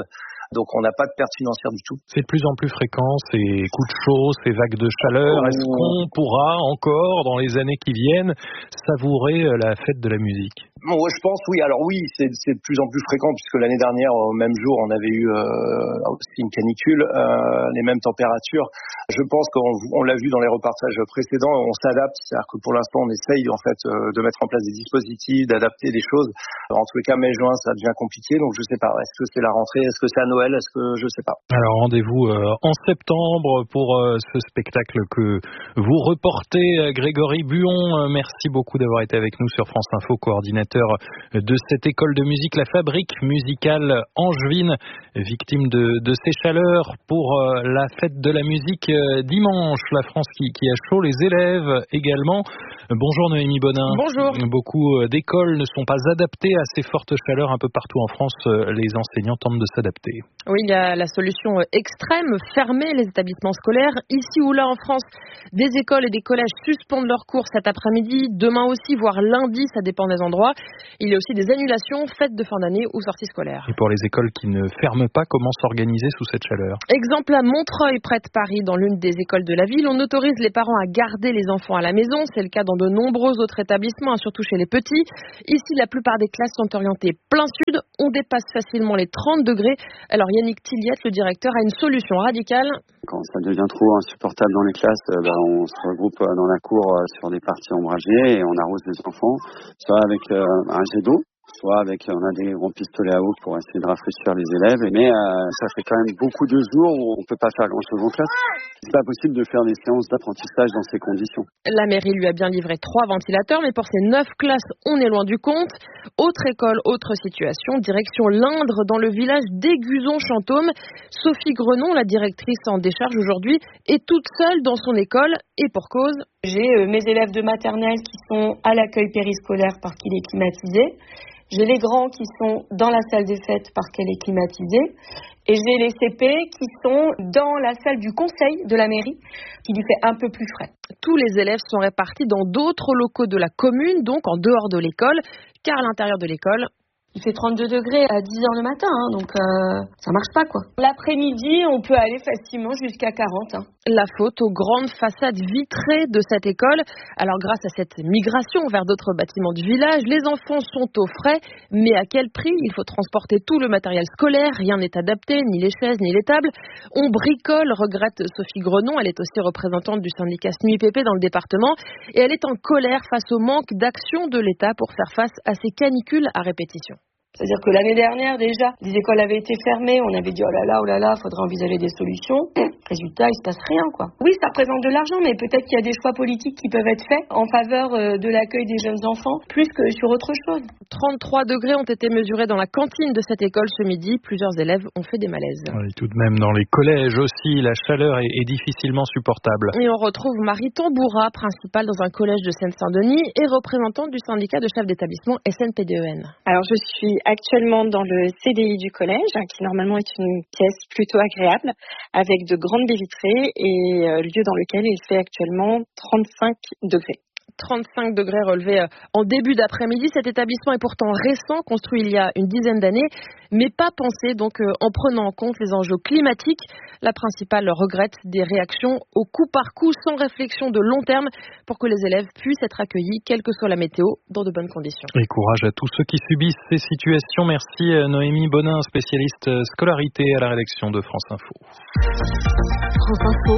Donc on n'a pas de perte financière du tout. C'est de plus en plus fréquent, ces coups de chaud, ces vagues de chaleur. Est-ce qu'on pourra encore, dans les années qui viennent, savourer la fête de la musique ? Bon, je pense oui. Alors oui, c'est de plus en plus fréquent puisque l'année dernière, au même jour, on avait eu aussi une canicule, les mêmes températures. Je pense qu'on l'a vu dans les reportages précédents, on s'adapte. C'est-à-dire que pour l'instant, on essaye en fait de mettre en place des dispositifs, d'adapter des choses. En tous les cas, mai-juin, ça devient compliqué. Donc je sais pas. Est-ce que c'est la rentrée ? Est-ce que c'est à Noël ? Est-ce que je sais pas. Alors rendez-vous en septembre pour ce spectacle que vous reportez, Grégory Buon. Merci beaucoup d'avoir été avec nous sur France Info, coordinateur de cette école de musique, la Fabrique musicale angevine, victime de ces chaleurs pour la fête de la musique dimanche. La France qui a chaud, les élèves également. Bonjour Noémie Bonin. Bonjour. Beaucoup d'écoles ne sont pas adaptées à ces fortes chaleurs un peu partout en France. Les enseignants tentent de s'adapter. Oui, il y a la solution extrême, fermer les établissements scolaires. Ici ou là en France, des écoles et des collèges suspendent leurs cours cet après-midi, demain aussi, voire lundi, ça dépend des endroits. Il y a aussi des annulations, fêtes de fin d'année ou sorties scolaires. Et pour les écoles qui ne ferment pas, comment s'organiser sous cette chaleur ? Exemple à Montreuil, près de Paris, dans l'une des écoles de la ville, on autorise les parents à garder les enfants à la maison. C'est le cas dans de nombreux autres établissements, surtout chez les petits. Ici, la plupart des classes sont orientées plein sud. On dépasse facilement les 30 degrés. Alors Yannick Tilliette, le directeur, a une solution radicale. Quand ça devient trop insupportable dans les classes, on se regroupe dans la cour sur des parties ombragées et on arrose les enfants, soit avec un jet d'eau, soit avec, on a des grands pistolets à eau pour essayer de rafraîchir les élèves. Mais ça fait quand même beaucoup de jours où on peut pas faire grand chose en classe. C'est pas possible de faire des séances d'apprentissage dans ces conditions. La mairie lui a bien livré 3 ventilateurs, mais pour ces 9 classes, on est loin du compte. Autre école, autre situation, direction l'Indre, dans le village d'Aiguzon-Chantôme. Sophie Grenon, la directrice en décharge aujourd'hui, est toute seule dans son école, et pour cause. J'ai mes élèves de maternelle qui sont à l'accueil périscolaire parce qu'il est climatisé. J'ai les grands qui sont dans la salle des fêtes parce qu'elle est climatisée. Et j'ai les CP qui sont dans la salle du conseil de la mairie, qui lui fait un peu plus frais. Tous les élèves sont répartis dans d'autres locaux de la commune, donc en dehors de l'école, car à l'intérieur de l'école, il fait 32 degrés à 10h le matin, donc ça marche pas quoi. L'après-midi, on peut aller facilement jusqu'à 40. La faute aux grandes façades vitrées de cette école. Alors grâce à cette migration vers d'autres bâtiments du village, les enfants sont au frais, mais à quel prix ? Il faut transporter tout le matériel scolaire, rien n'est adapté, ni les chaises, ni les tables. On bricole, regrette Sophie Grenon, elle est aussi représentante du syndicat SNUIPP dans le département, et elle est en colère face au manque d'action de l'État pour faire face à ces canicules à répétition. C'est-à-dire que l'année dernière, déjà, les écoles avaient été fermées, on avait dit oh là là, faudrait envisager des solutions. Résultat, il se passe rien, quoi. Oui, ça représente de l'argent, mais peut-être qu'il y a des choix politiques qui peuvent être faits en faveur de l'accueil des jeunes enfants, plus que sur autre chose. 33 degrés ont été mesurés dans la cantine de cette école ce midi. Plusieurs élèves ont fait des malaises. Oui, tout de même, dans les collèges aussi, la chaleur est difficilement supportable. Et on retrouve Marie Tamboura, principale dans un collège de Seine-Saint-Denis et représentante du syndicat de chefs d'établissement SNPDEN. Alors, je suis actuellement dans le CDI du collège, qui normalement est une pièce plutôt agréable, avec de grandes baies vitrées et lieu dans lequel il fait actuellement 35 degrés. 35 degrés relevés en début d'après-midi. Cet établissement est pourtant récent, construit il y a une dizaine d'années, mais pas pensé donc en prenant en compte les enjeux climatiques. La principale regrette des réactions au coup par coup sans réflexion de long terme pour que les élèves puissent être accueillis, quelle que soit la météo, dans de bonnes conditions. Et courage à tous ceux qui subissent ces situations. Merci Noémie Bonin, spécialiste scolarité à la rédaction de France Info. France Info.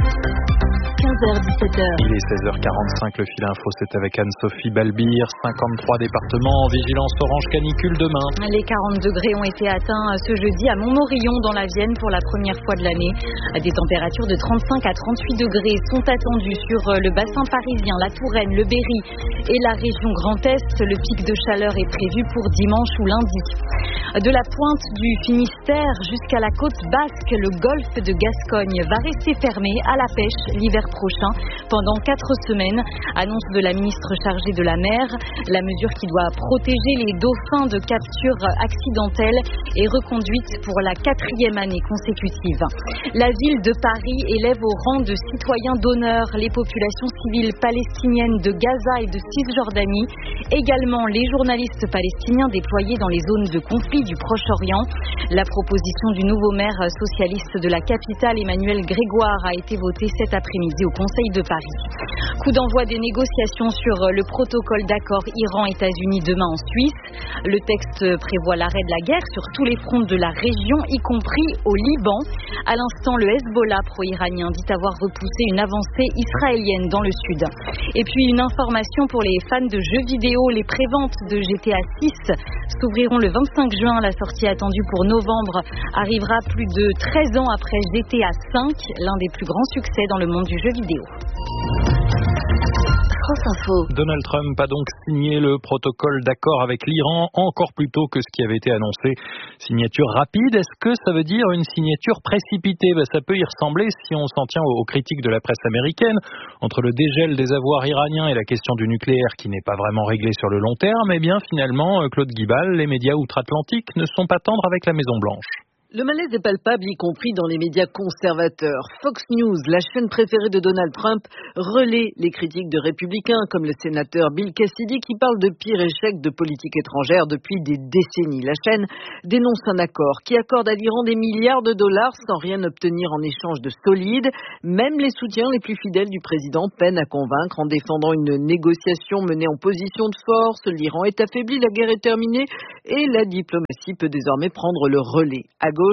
15h-17h. Il est 16h45, le fil info, c'est avec Anne-Sophie Balbir. 53 départements en vigilance orange canicule demain. Les 40 degrés ont été atteints ce jeudi à Montmorillon dans la Vienne pour la première fois de l'année. Des températures de 35 à 38 degrés sont attendues sur le bassin parisien, la Touraine, le Berry et la région Grand Est. Le pic de chaleur est prévu pour dimanche ou lundi. De la pointe du Finistère jusqu'à la côte basque, le golfe de Gascogne va rester fermé à la pêche l'hiver prochain pendant 4 semaines. Annonce de la ministre chargée de la mer. La mesure qui doit protéger les dauphins de capture accidentelle est reconduite pour la 4e année consécutive. La ville de Paris élève au rang de citoyens d'honneur les populations civiles palestiniennes de Gaza et de Cisjordanie. Également les journalistes palestiniens déployés dans les zones de conflit du Proche-Orient. La proposition du nouveau maire socialiste de la capitale, Emmanuel Grégoire, a été votée cet après-midi au Conseil de Paris. Coup d'envoi des négociations sur le protocole d'accord Iran-États-Unis demain en Suisse. Le texte prévoit l'arrêt de la guerre sur tous les fronts de la région, y compris au Liban. À l'instant, le Hezbollah pro-iranien dit avoir repoussé une avancée israélienne dans le sud. Et puis une information pour les fans de jeux vidéo, les préventes de GTA 6 s'ouvriront le 25 juin. La sortie attendue pour novembre arrivera plus de 13 ans après GTA 5, l'un des plus grands succès dans le monde du jeu vidéo. France Info. Donald Trump a donc signé le protocole d'accord avec l'Iran encore plus tôt que ce qui avait été annoncé. Signature rapide, est-ce que ça veut dire une signature précipitée ? Ça peut y ressembler si on s'en tient aux critiques de la presse américaine. Entre le dégel des avoirs iraniens et la question du nucléaire qui n'est pas vraiment réglée sur le long terme, eh bien finalement, Claude Guibal, les médias outre-Atlantique ne sont pas tendres avec la Maison-Blanche. Le malaise est palpable, y compris dans les médias conservateurs. Fox News, la chaîne préférée de Donald Trump, relaie les critiques de républicains, comme le sénateur Bill Cassidy, qui parle de pire échec de politique étrangère depuis des décennies. La chaîne dénonce un accord qui accorde à l'Iran des milliards de dollars sans rien obtenir en échange de solide. Même les soutiens les plus fidèles du président peinent à convaincre en défendant une négociation menée en position de force. L'Iran est affaibli, la guerre est terminée et la diplomatie peut désormais prendre le relais. À gauche,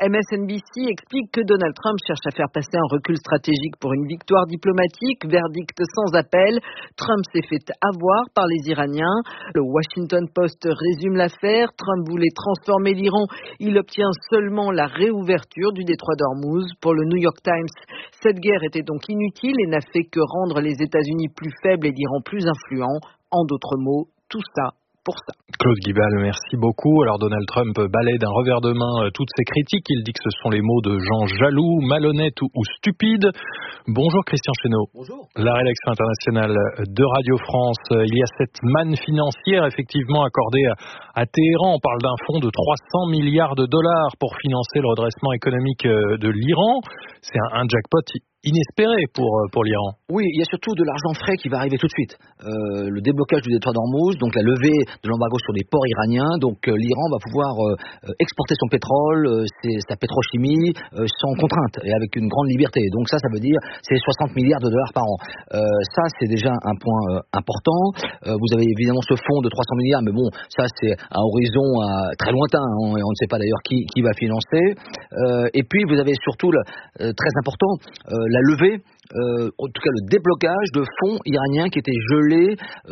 MSNBC explique que Donald Trump cherche à faire passer un recul stratégique pour une victoire diplomatique, verdict sans appel. Trump s'est fait avoir par les Iraniens. Le Washington Post résume l'affaire. Trump voulait transformer l'Iran. Il obtient seulement la réouverture du détroit d'Ormuz. Pour le New York Times, cette guerre était donc inutile et n'a fait que rendre les États-Unis plus faibles et l'Iran plus influent. En d'autres mots, tout ça pour ça. Claude Guibal, merci beaucoup. Alors Donald Trump balaie d'un revers de main toutes ces critiques. Il dit que ce sont les mots de gens jaloux, malhonnêtes ou stupides. Bonjour Christian Chesneau. Bonjour. La rédaction internationale de Radio France. Il y a cette manne financière effectivement accordée à Téhéran. On parle d'un fonds de 300 milliards de dollars pour financer le redressement économique de l'Iran. C'est un jackpot inespéré pour l'Iran. Oui, il y a surtout de l'argent frais qui va arriver tout de suite. Le déblocage du détroit d'Ormuz, donc la levée de l'embargo sur les ports iraniens. Donc l'Iran va pouvoir exporter son pétrole, sa pétrochimie sans contrainte et avec une grande liberté. Donc ça veut dire c'est 60 milliards de dollars par an. Ça c'est déjà un point important. Vous avez évidemment ce fonds de 300 milliards, mais bon, ça c'est un horizon très lointain. On ne sait pas d'ailleurs qui va financer. Et puis vous avez surtout très important la levée, en tout cas le déblocage de fonds iraniens qui étaient gelés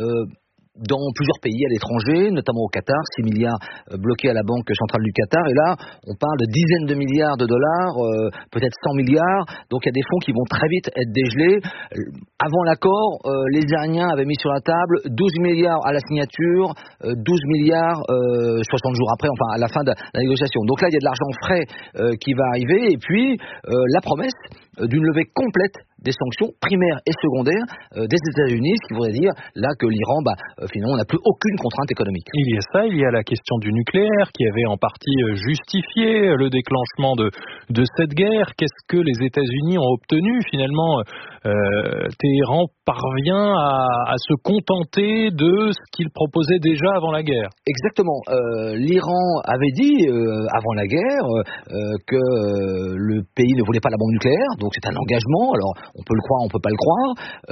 dans plusieurs pays à l'étranger, notamment au Qatar, 6 milliards bloqués à la Banque centrale du Qatar. Et là, on parle de dizaines de milliards de dollars, peut-être 100 milliards. Donc il y a des fonds qui vont très vite être dégelés. Avant l'accord, les Iraniens avaient mis sur la table 12 milliards à la signature, 12 milliards 60 jours après, enfin à la fin de la négociation. Donc là, il y a de l'argent frais qui va arriver. Et puis, la promesse d'une levée complète des sanctions primaires et secondaires des États-Unis, ce qui voudrait dire là que l'Iran, finalement, n'a plus aucune contrainte économique. Il y a ça, il y a la question du nucléaire qui avait en partie justifié le déclenchement de cette guerre. Qu'est-ce que les États-Unis ont obtenu finalement? Téhéran parvient à se contenter de ce qu'il proposait déjà avant la guerre. Exactement. L'Iran avait dit avant la guerre que le pays ne voulait pas la bombe nucléaire, donc c'est un engagement. Alors on peut le croire, on peut pas le croire.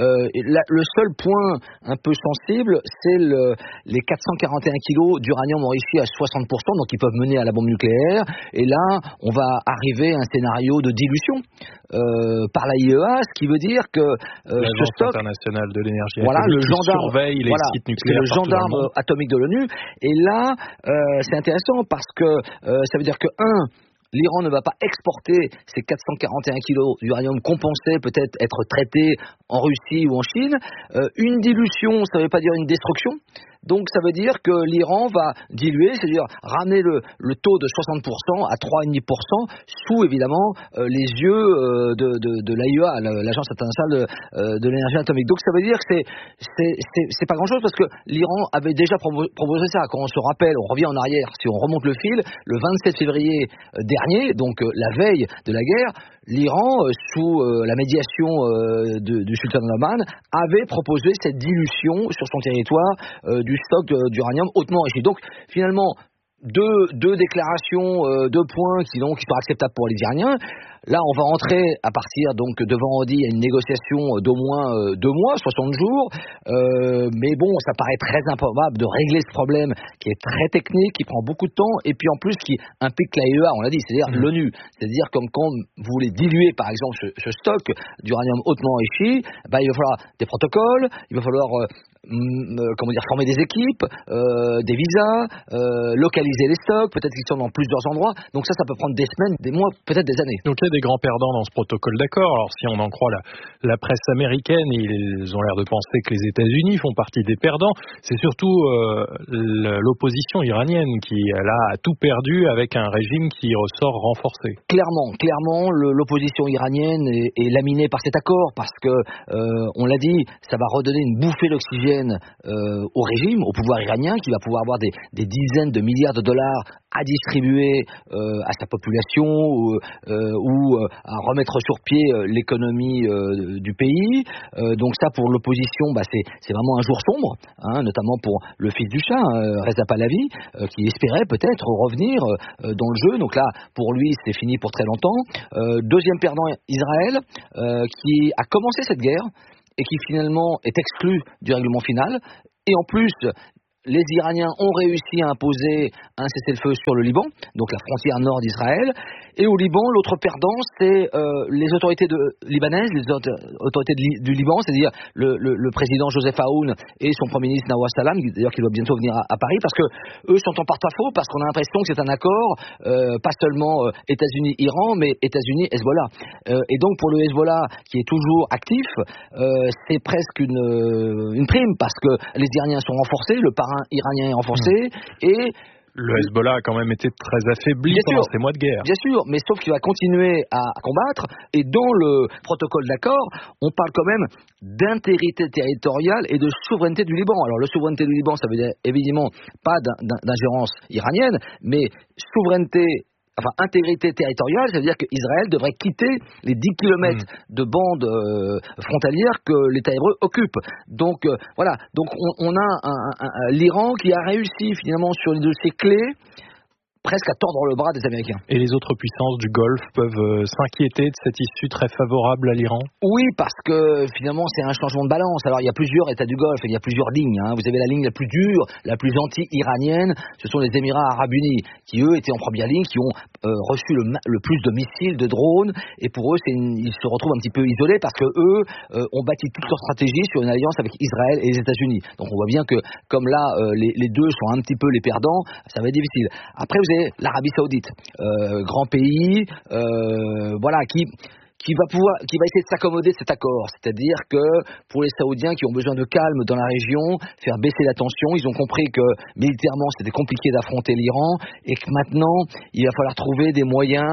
Le seul point un peu sensible, c'est les 441 kilos d'uranium enrichi à 60%, donc ils peuvent mener à la bombe nucléaire. Et là, on va arriver à un scénario de dilution par la IEA, ce qui veut dire que l'Agence internationale de l'énergie atomique surveille les sites nucléaires. C'est le gendarme atomique de l'ONU. Et là, c'est intéressant parce que ça veut dire que l'Iran ne va pas exporter ces 441 kilos d'uranium compensés, peut-être être traités en Russie ou en Chine. Une dilution, ça ne veut pas dire une destruction. Donc ça veut dire que l'Iran va diluer, c'est-à-dire ramener le taux de 60% à 3,5% sous évidemment les yeux de l'AIEA, l'Agence internationale de l'énergie atomique. Donc ça veut dire que c'est pas grand-chose parce que l'Iran avait déjà proposé ça. Quand on se rappelle, on revient en arrière, si on remonte le fil, le 27 février dernier, donc la veille de la guerre, l'Iran, sous la médiation du sultan d'Oman, avait proposé cette dilution sur son territoire du stock d'uranium hautement enrichi. Donc finalement, deux déclarations, 2 points qui sont acceptables pour les Iraniens. Là, on va entrer à partir donc de vendredi à une négociation d'au moins 2 mois, 60 jours. Mais bon, ça paraît très improbable de régler ce problème qui est très technique, qui prend beaucoup de temps, et puis en plus qui implique l'AIEA, on l'a dit, c'est-à-dire l'ONU. C'est-à-dire comme quand vous voulez diluer, par exemple, ce stock d'uranium hautement enrichi, il va falloir des protocoles, il va falloir former des équipes, des visas, localiser les stocks, peut-être qu'ils sont dans plusieurs endroits. Donc ça peut prendre des semaines, des mois, peut-être des années. Donc il y a des grands perdants dans ce protocole d'accord. Alors si on en croit la presse américaine, ils ont l'air de penser que les États-Unis font partie des perdants. C'est surtout l'opposition iranienne qui là a tout perdu avec un régime qui ressort renforcé. Clairement, l'opposition iranienne est laminée par cet accord parce que on l'a dit, ça va redonner une bouffée d'oxygène au régime, au pouvoir iranien, qui va pouvoir avoir des dizaines de milliards de dollars à distribuer à sa population ou à remettre sur pied l'économie du pays. Donc ça, pour l'opposition, c'est vraiment un jour sombre, notamment pour le fils du Shah, Reza Pahlavi, qui espérait peut-être revenir dans le jeu. Donc là, pour lui, c'est fini pour très longtemps. Deuxième perdant, Israël, qui a commencé cette guerre et qui finalement est exclu du règlement final. Et en plus, les Iraniens ont réussi à imposer un cessez-le-feu sur le Liban, donc la frontière nord d'Israël. Et au Liban, l'autre perdant, c'est les autorités libanaises, les autorités du Liban, c'est-à-dire le président Joseph Aoun et son premier ministre Nawaf Salam, d'ailleurs qui doit bientôt venir à Paris, parce que eux sont en porte-à-faux, parce qu'on a l'impression que c'est un accord, pas seulement États-Unis-Iran, mais États-Unis-Hezbollah. Et donc pour le Hezbollah, qui est toujours actif, c'est presque une prime, parce que les Iraniens sont renforcés, le parrain iranien est renforcé, et le Hezbollah a quand même été très affaibli pendant ces mois de guerre. Bien sûr, mais sauf qu'il va continuer à combattre. Et dans le protocole d'accord, on parle quand même d'intégrité territoriale et de souveraineté du Liban. Alors, la souveraineté du Liban, ça veut dire évidemment pas d'ingérence iranienne, mais intégrité territoriale, ça veut dire qu'Israël devrait quitter les 10 kilomètres de bande frontalière que l'État hébreu occupe. Donc voilà, donc on a l'Iran qui a réussi finalement sur les dossiers clés presque à tordre le bras des Américains. Et les autres puissances du Golfe peuvent s'inquiéter de cette issue très favorable à l'Iran ? Oui, parce que finalement c'est un changement de balance. Alors il y a plusieurs États du Golfe, il y a plusieurs lignes. Vous avez la ligne la plus dure, la plus anti-iranienne, ce sont les Émirats Arabes Unis, qui eux étaient en première ligne, qui ont reçu le plus de missiles, de drones, et pour eux ils se retrouvent un petit peu isolés parce que eux ont bâti toute leur stratégie sur une alliance avec Israël et les États-Unis. Donc on voit bien que comme là les deux sont un petit peu les perdants, ça va être difficile. Après vous avez l'Arabie Saoudite, grand pays, qui va essayer de s'accommoder de cet accord. C'est-à-dire que pour les Saoudiens qui ont besoin de calme dans la région, faire baisser la tension, ils ont compris que militairement c'était compliqué d'affronter l'Iran et que maintenant il va falloir trouver des moyens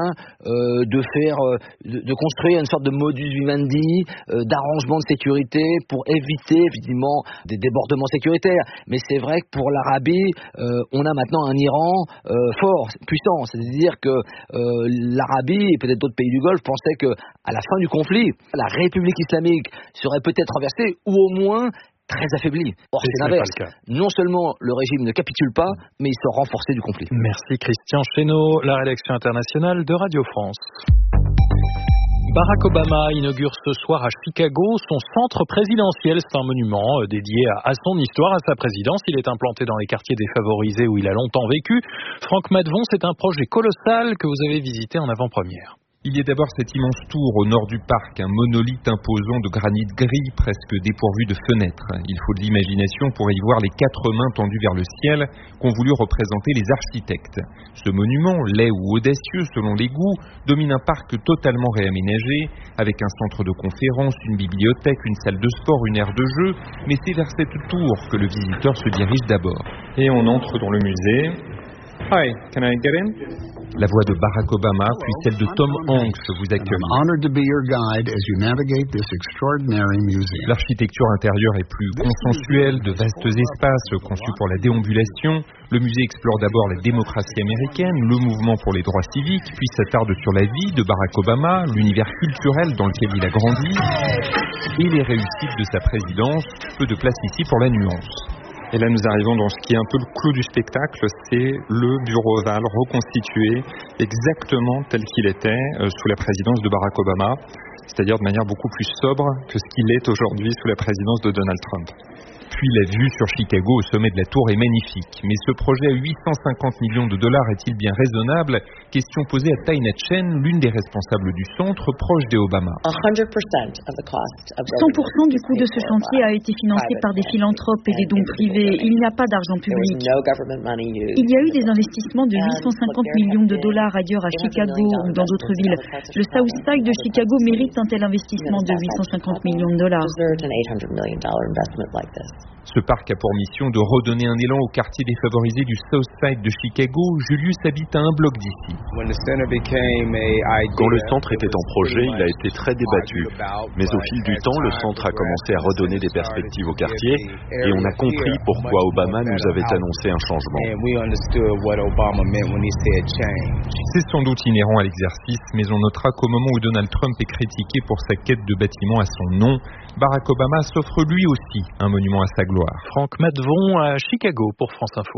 de construire une sorte de modus vivendi, d'arrangement de sécurité pour éviter évidemment des débordements sécuritaires. Mais c'est vrai que pour l'Arabie, on a maintenant un Iran fort, puissant. C'est-à-dire que l'Arabie et peut-être d'autres pays du Golfe pensaient que à la fin du conflit, la République islamique serait peut-être renversée ou au moins très affaiblie. Or, c'est l'inverse. Non seulement le régime ne capitule pas, mais il sort renforcé du conflit. Merci Christian Chesneau, la rédaction internationale de Radio France. Barack Obama inaugure ce soir à Chicago son centre présidentiel. C'est un monument dédié à son histoire, à sa présidence. Il est implanté dans les quartiers défavorisés où il a longtemps vécu. Franck Madvon, c'est un projet colossal que vous avez visité en avant-première. Il y a d'abord cette immense tour au nord du parc, un monolithe imposant de granit gris presque dépourvu de fenêtres. Il faut de l'imagination pour y voir les 4 mains tendues vers le ciel qu'ont voulu représenter les architectes. Ce monument, laid ou audacieux selon les goûts, domine un parc totalement réaménagé, avec un centre de conférence, une bibliothèque, une salle de sport, une aire de jeu, mais c'est vers cette tour que le visiteur se dirige d'abord. Et on entre dans le musée. Hi, can I get in? La voix de Barack Obama, puis celle de Tom Hanks vous accueille. L'architecture intérieure est plus consensuelle, de vastes espaces conçus pour la déambulation. Le musée explore d'abord la démocratie américaine, le mouvement pour les droits civiques, puis s'attarde sur la vie de Barack Obama, l'univers culturel dans lequel il a grandi, et les réussites de sa présidence. Peu de place ici pour la nuance. Et là, nous arrivons dans ce qui est un peu le clou du spectacle, c'est le bureau ovale reconstitué exactement tel qu'il était sous la présidence de Barack Obama, c'est-à-dire de manière beaucoup plus sobre que ce qu'il est aujourd'hui sous la présidence de Donald Trump. Puis la vue sur Chicago au sommet de la tour est magnifique. Mais ce projet à 850 millions de dollars est-il bien raisonnable? Question posée à Taina Chen, l'une des responsables du centre, proche des Obama. 100% du coût de ce chantier a été financé par des philanthropes et des dons privés. Il n'y a pas d'argent public. Il y a eu des investissements de 850 millions de dollars ailleurs à Chicago ou dans d'autres villes. Le South Side de Chicago mérite un tel investissement de 850 millions de dollars. Ce parc a pour mission de redonner un élan au quartier défavorisé du South Side de Chicago. Julius habite à un bloc d'ici. Quand le centre était en projet, il a été très débattu. Mais au fil du temps, le centre a commencé à redonner des perspectives au quartier et on a compris pourquoi Obama nous avait annoncé un changement. C'est sans doute inhérent à l'exercice, mais on notera qu'au moment où Donald Trump est critiqué pour sa quête de bâtiments à son nom, Barack Obama s'offre lui aussi un monument à sa gloire. Franck Maddevon à Chicago pour France Info.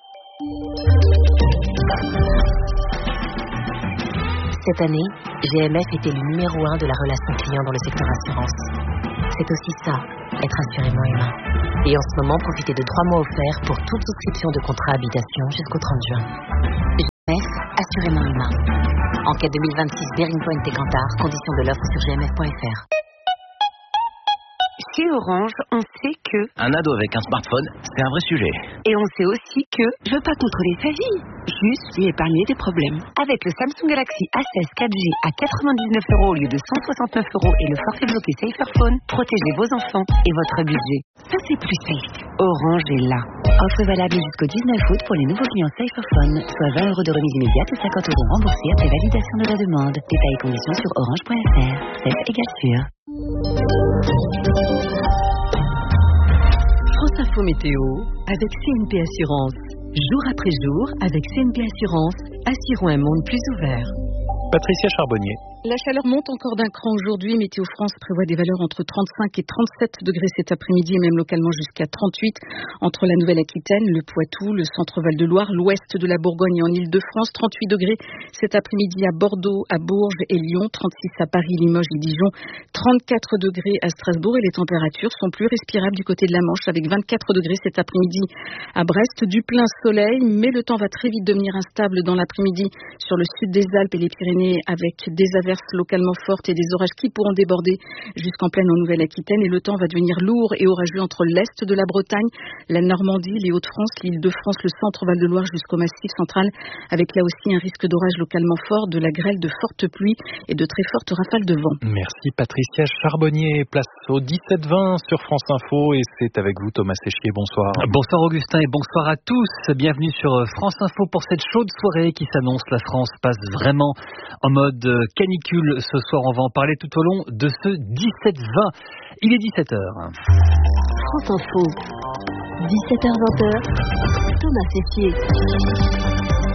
Cette année, GMF était le numéro 1 de la relation client dans le secteur assurance. C'est aussi ça, être assurément humain. Et en ce moment, profitez de 3 mois offerts pour toute souscription de contrat habitation jusqu'au 30 juin. GMF, assurément humain. Enquête 2026 Bearing Point et Cantar, conditions de l'offre sur gmf.fr. Chez Orange, on sait que... Un ado avec un smartphone, c'est un vrai sujet. Et on sait aussi que je veux pas contrôler sa vie, juste lui épargner des problèmes. Avec le Samsung Galaxy A16 4G à 99 € au lieu de 169 € et le forfait bloqué Saferphone, protégez vos enfants et votre budget. Ça, c'est plus safe. Orange est là. Offre valable jusqu'au 19 août pour les nouveaux clients Saferphone, soit 20 € de remise immédiate et 50 € remboursés après validation de la demande. Détails et conditions sur orange.fr. Safe égale sûr. France Info Météo avec CNP Assurance. Jour après jour, avec CNP Assurance, assurons un monde plus ouvert. Patricia Charbonnier. La chaleur monte encore d'un cran aujourd'hui. Météo France prévoit des valeurs entre 35 et 37 degrés cet après-midi et même localement jusqu'à 38 entre la Nouvelle-Aquitaine, le Poitou, le centre-val de Loire, l'ouest de la Bourgogne et en Île-de-France. 38 degrés cet après-midi à Bordeaux, à Bourges et Lyon. 36 à Paris, Limoges et Dijon. 34 degrés à Strasbourg et les températures sont plus respirables du côté de la Manche avec 24 degrés cet après-midi à Brest. Du plein soleil, mais le temps va très vite devenir instable dans l'après-midi sur le sud des Alpes et les Pyrénées avec des averses localement fortes et des orages qui pourront déborder jusqu'en pleine en Nouvelle-Aquitaine et le temps va devenir lourd et orageux entre l'est de la Bretagne, la Normandie, les Hauts-de-France, l'Île-de-France, le centre Val-de-Loire jusqu'au Massif central avec là aussi un risque d'orage localement fort, de la grêle, de fortes pluies et de très fortes rafales de vent. Merci Patricia Charbonnier. Place au 17-20 sur France Info et c'est avec vous Thomas Séchier. Bonsoir. Bonsoir Augustin et bonsoir à tous. Bienvenue sur France Info pour cette chaude soirée qui s'annonce. La France passe vraiment en mode canicule ce soir. On va en parler tout au long de ce 17-20. Il est 17h. France Info. 17h-20h. Thomas Séchier.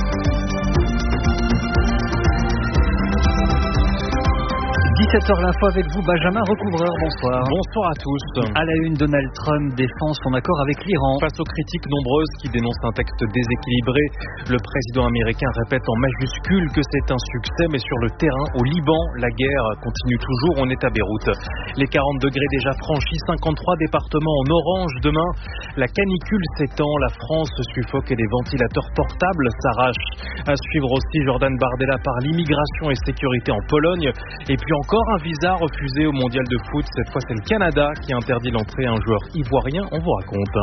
17h l'info avec vous, Benjamin Recouvreur, bonsoir. Bonsoir à tous. À la une, Donald Trump défend son accord avec l'Iran. Face aux critiques nombreuses qui dénoncent un texte déséquilibré, le président américain répète en majuscule que c'est un succès, mais sur le terrain, au Liban, la guerre continue toujours, on est à Beyrouth. Les 40 degrés déjà franchis, 53 départements en orange demain. La canicule s'étend, la France suffoque et les ventilateurs portables s'arrachent. À suivre aussi Jordan Bardella par l'immigration et sécurité en Pologne. Et puis encore un visa refusé au mondial de foot. Cette fois, c'est le Canada qui interdit l'entrée à un joueur ivoirien. On vous raconte.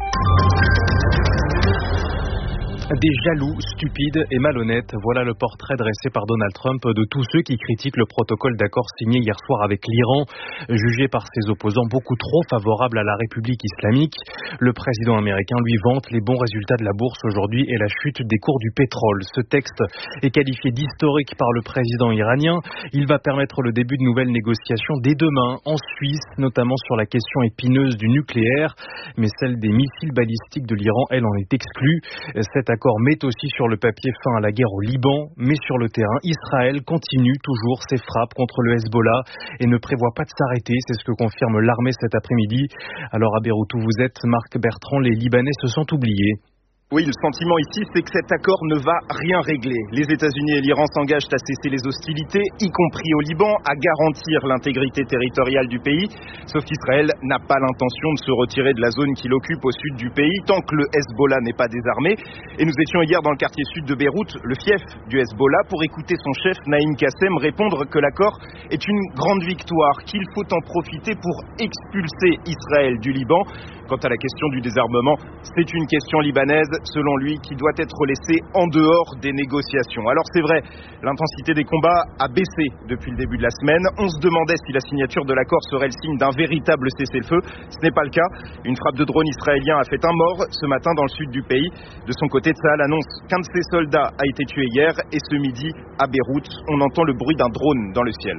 Des jaloux, stupides et malhonnêtes. Voilà le portrait dressé par Donald Trump de tous ceux qui critiquent le protocole d'accord signé hier soir avec l'Iran, jugé par ses opposants beaucoup trop favorable à la République islamique. Le président américain lui vante les bons résultats de la bourse aujourd'hui et la chute des cours du pétrole. Ce texte est qualifié d'historique par le président iranien. Il va permettre le début de nouvelles négociations dès demain en Suisse, notamment sur la question épineuse du nucléaire. Mais celle des missiles balistiques de l'Iran, elle en est exclue. Cette accord met aussi sur le papier fin à la guerre au Liban, mais sur le terrain, Israël continue toujours ses frappes contre le Hezbollah et ne prévoit pas de s'arrêter. C'est ce que confirme l'armée cet après-midi. Alors à Beyrouth où vous êtes, Marc Bertrand, les Libanais se sentent oubliés. Oui, le sentiment ici, c'est que cet accord ne va rien régler. Les États-Unis et l'Iran s'engagent à cesser les hostilités, y compris au Liban, à garantir l'intégrité territoriale du pays. Sauf qu'Israël n'a pas l'intention de se retirer de la zone qu'il occupe au sud du pays, tant que le Hezbollah n'est pas désarmé. Et nous étions hier dans le quartier sud de Beyrouth, le fief du Hezbollah, pour écouter son chef Naïm Kassem répondre que l'accord est une grande victoire, qu'il faut en profiter pour expulser Israël du Liban. Quant à la question du désarmement, c'est une question libanaise, selon lui, qui doit être laissée en dehors des négociations. Alors c'est vrai, l'intensité des combats a baissé depuis le début de la semaine. On se demandait si la signature de l'accord serait le signe d'un véritable cessez-le-feu. Ce n'est pas le cas. Une frappe de drone israélien a fait un mort ce matin dans le sud du pays. De son côté, Tsahal annonce qu'un de ses soldats a été tué hier et ce midi, à Beyrouth, on entend le bruit d'un drone dans le ciel.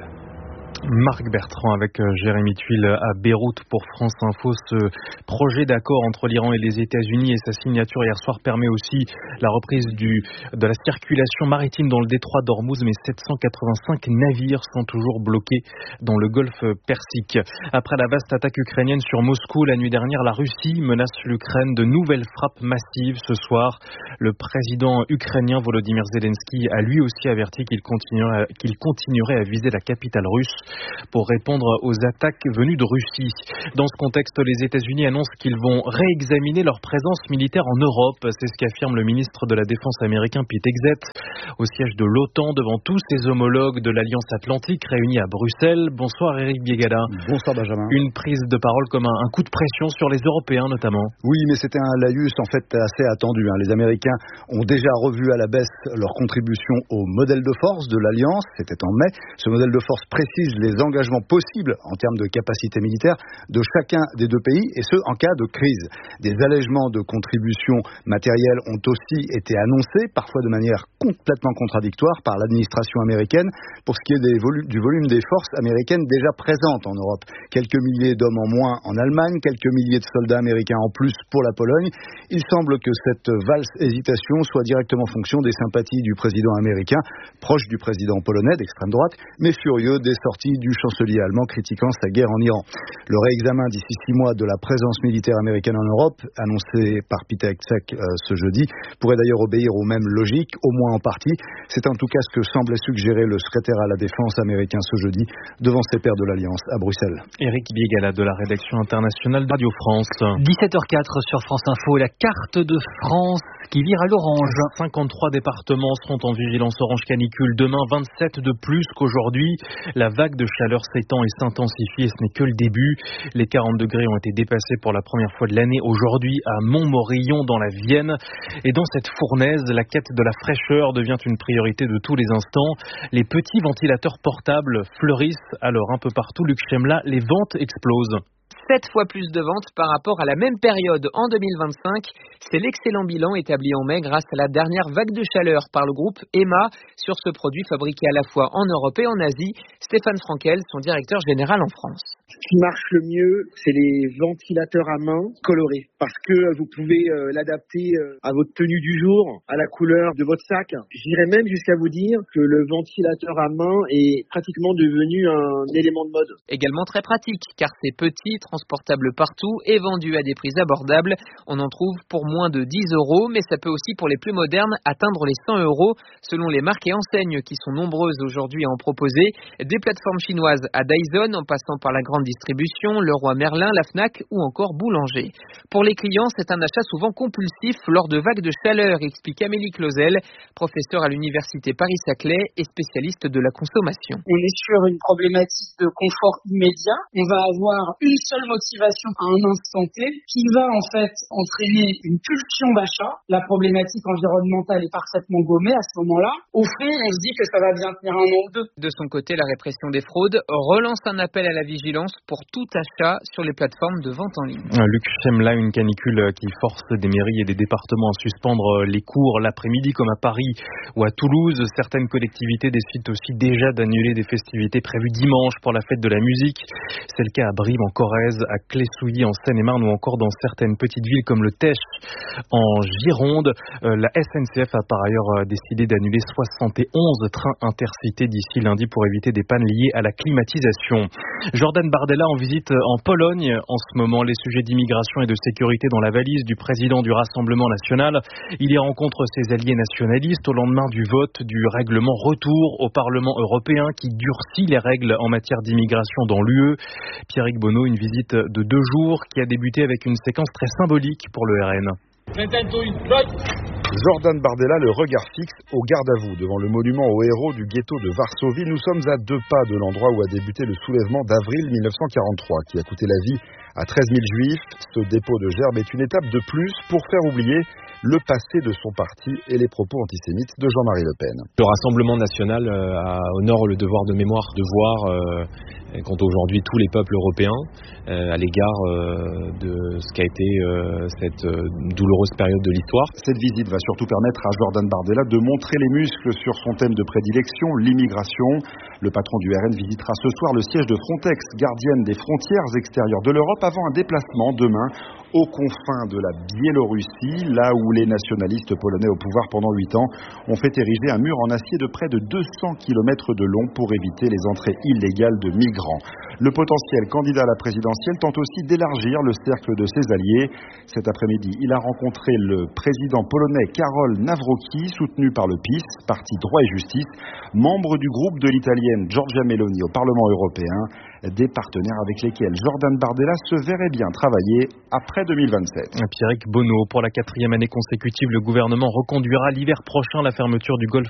Marc Bertrand avec Jérémy Tuile à Beyrouth pour France Info. Ce projet d'accord entre l'Iran et les États-Unis et sa signature hier soir permet aussi la reprise de la circulation maritime dans le détroit d'Ormuz, mais 785 navires sont toujours bloqués dans le golfe Persique. Après la vaste attaque ukrainienne sur Moscou la nuit dernière, la Russie menace l'Ukraine de nouvelles frappes massives ce soir. Le président ukrainien Volodymyr Zelensky a lui aussi averti qu'il continuerait à viser la capitale russe pour répondre aux attaques venues de Russie. Dans ce contexte, les États-Unis annoncent qu'ils vont réexaminer leur présence militaire en Europe. C'est ce qu'affirme le ministre de la Défense américain Pete Hegseth au siège de l'OTAN devant tous ses homologues de l'Alliance Atlantique réunis à Bruxelles. Bonsoir Éric Biégala. Bonsoir Benjamin. Une prise de parole comme un coup de pression sur les Européens notamment. Oui, mais c'était un laïus en fait assez attendu. Les Américains ont déjà revu à la baisse leur contribution au modèle de force de l'Alliance. C'était en mai. Ce modèle de force précise les engagements possibles en termes de capacité militaire de chacun des deux pays, et ce, en cas de crise. Des allègements de contributions matérielles ont aussi été annoncés, parfois de manière complètement contradictoire par l'administration américaine, pour ce qui est du volume des forces américaines déjà présentes en Europe. Quelques milliers d'hommes en moins en Allemagne, quelques milliers de soldats américains en plus pour la Pologne. Il semble que cette valse-hésitation soit directement fonction des sympathies du président américain, proche du président polonais d'extrême droite, mais furieux des sorties du chancelier allemand critiquant sa guerre en Iran. Le réexamen d'ici 6 mois de la présence militaire américaine en Europe, annoncé par Pete Hegseth ce jeudi, pourrait d'ailleurs obéir aux mêmes logiques, au moins en partie. C'est en tout cas ce que semblait suggérer le secrétaire à la défense américain ce jeudi devant ses pairs de l'Alliance à Bruxelles. Éric Biégala de la rédaction internationale de Radio France. 17h04 sur France Info, la carte de France qui vire à l'orange. 53 départements seront en vigilance orange canicule demain, 27 de plus qu'aujourd'hui. La vague de chaleur s'étend et s'intensifie et ce n'est que le début. Les 40 degrés ont été dépassés pour la première fois de l'année aujourd'hui à Montmorillon dans la Vienne. Et dans cette fournaise, la quête de la fraîcheur devient une priorité de tous les instants. Les petits ventilateurs portables fleurissent alors un peu partout. Luc Chemla, les ventes explosent. 7 fois plus de ventes par rapport à la même période en 2025. C'est l'excellent bilan établi en mai grâce à la dernière vague de chaleur par le groupe EMA sur ce produit fabriqué à la fois en Europe et en Asie. Stéphane Frankel, son directeur général en France. Ce qui marche le mieux, c'est les ventilateurs à main colorés parce que vous pouvez l'adapter à votre tenue du jour, à la couleur de votre sac. J'irais même jusqu'à vous dire que le ventilateur à main est pratiquement devenu un élément de mode. Également très pratique car c'est petit, transportable partout et vendu à des prix abordables. On en trouve pour moins de 10 €, mais ça peut aussi pour les plus modernes atteindre les 100 € selon les marques et enseignes qui sont nombreuses aujourd'hui à en proposer. Des plateformes chinoises à Dyson en passant par la grande distribution, Leroy Merlin, la Fnac ou encore Boulanger. Pour les clients, c'est un achat souvent compulsif lors de vagues de chaleur, explique Amélie Clausel, professeure à l'université Paris-Saclay et spécialiste de la consommation. On est sur une problématique de confort immédiat. On va avoir une seule motivation à un instant T qui va en fait entraîner une pulsion d'achat. La problématique environnementale est parfaitement gommée à ce moment-là. Offrir, on se dit que ça va bien tenir un an ou deux. De son côté, la répression des fraudes relance un appel à la vigilance surveillance pour tout achat sur les plateformes de vente en ligne. Luc Chemla, une canicule qui force des mairies et des départements à suspendre les cours l'après-midi comme à Paris ou à Toulouse. Certaines collectivités décident aussi déjà d'annuler des festivités prévues dimanche pour la fête de la musique. C'est le cas à Brive en Corrèze, à Clé-Souilly en Seine-et-Marne ou encore dans certaines petites villes comme le Teche en Gironde. La SNCF a par ailleurs décidé d'annuler 71 trains intercités d'ici lundi pour éviter des pannes liées à la climatisation. Jordan Bardella en visite en Pologne en ce moment. Les sujets d'immigration et de sécurité dans la valise du président du Rassemblement national. Il y rencontre ses alliés nationalistes au lendemain du vote du règlement retour au Parlement européen qui durcit les règles en matière d'immigration dans l'UE. Pierrick Bonneau, une visite de 2 jours qui a débuté avec une séquence très symbolique pour le RN. Jordan Bardella, le regard fixe au garde à vous devant le monument aux héros du ghetto de Varsovie. Nous sommes à 2 pas de l'endroit où a débuté le soulèvement d'avril 1943 qui a coûté la vie à 13 000 juifs. Ce dépôt de gerbe est une étape de plus pour faire oublier le passé de son parti et les propos antisémites de Jean-Marie Le Pen. Le Rassemblement national honore le devoir de mémoire, de voir quand aujourd'hui tous les peuples européens à l'égard de ce qu'a été cette douloureuse période de l'histoire. Cette visite va surtout permettre à Jordan Bardella de montrer les muscles sur son thème de prédilection, l'immigration. Le patron du RN visitera ce soir le siège de Frontex, gardienne des frontières extérieures de l'Europe, avant un déplacement demain aux confins de la Biélorussie, là où les nationalistes polonais au pouvoir pendant 8 ans ont fait ériger un mur en acier de près de 200 km de long pour éviter les entrées illégales de migrants. Le potentiel candidat à la présidentielle tente aussi d'élargir le cercle de ses alliés. Cet après-midi, il a rencontré le président polonais Karol Nawrocki, soutenu par le PiS, parti Droit et Justice, membre du groupe de l'italienne Giorgia Meloni au Parlement européen, des partenaires avec lesquels Jordan Bardella se verrait bien travailler après 2027. Pierrick Bonneau, pour la 4e année consécutive, le gouvernement reconduira l'hiver prochain la fermeture du golfe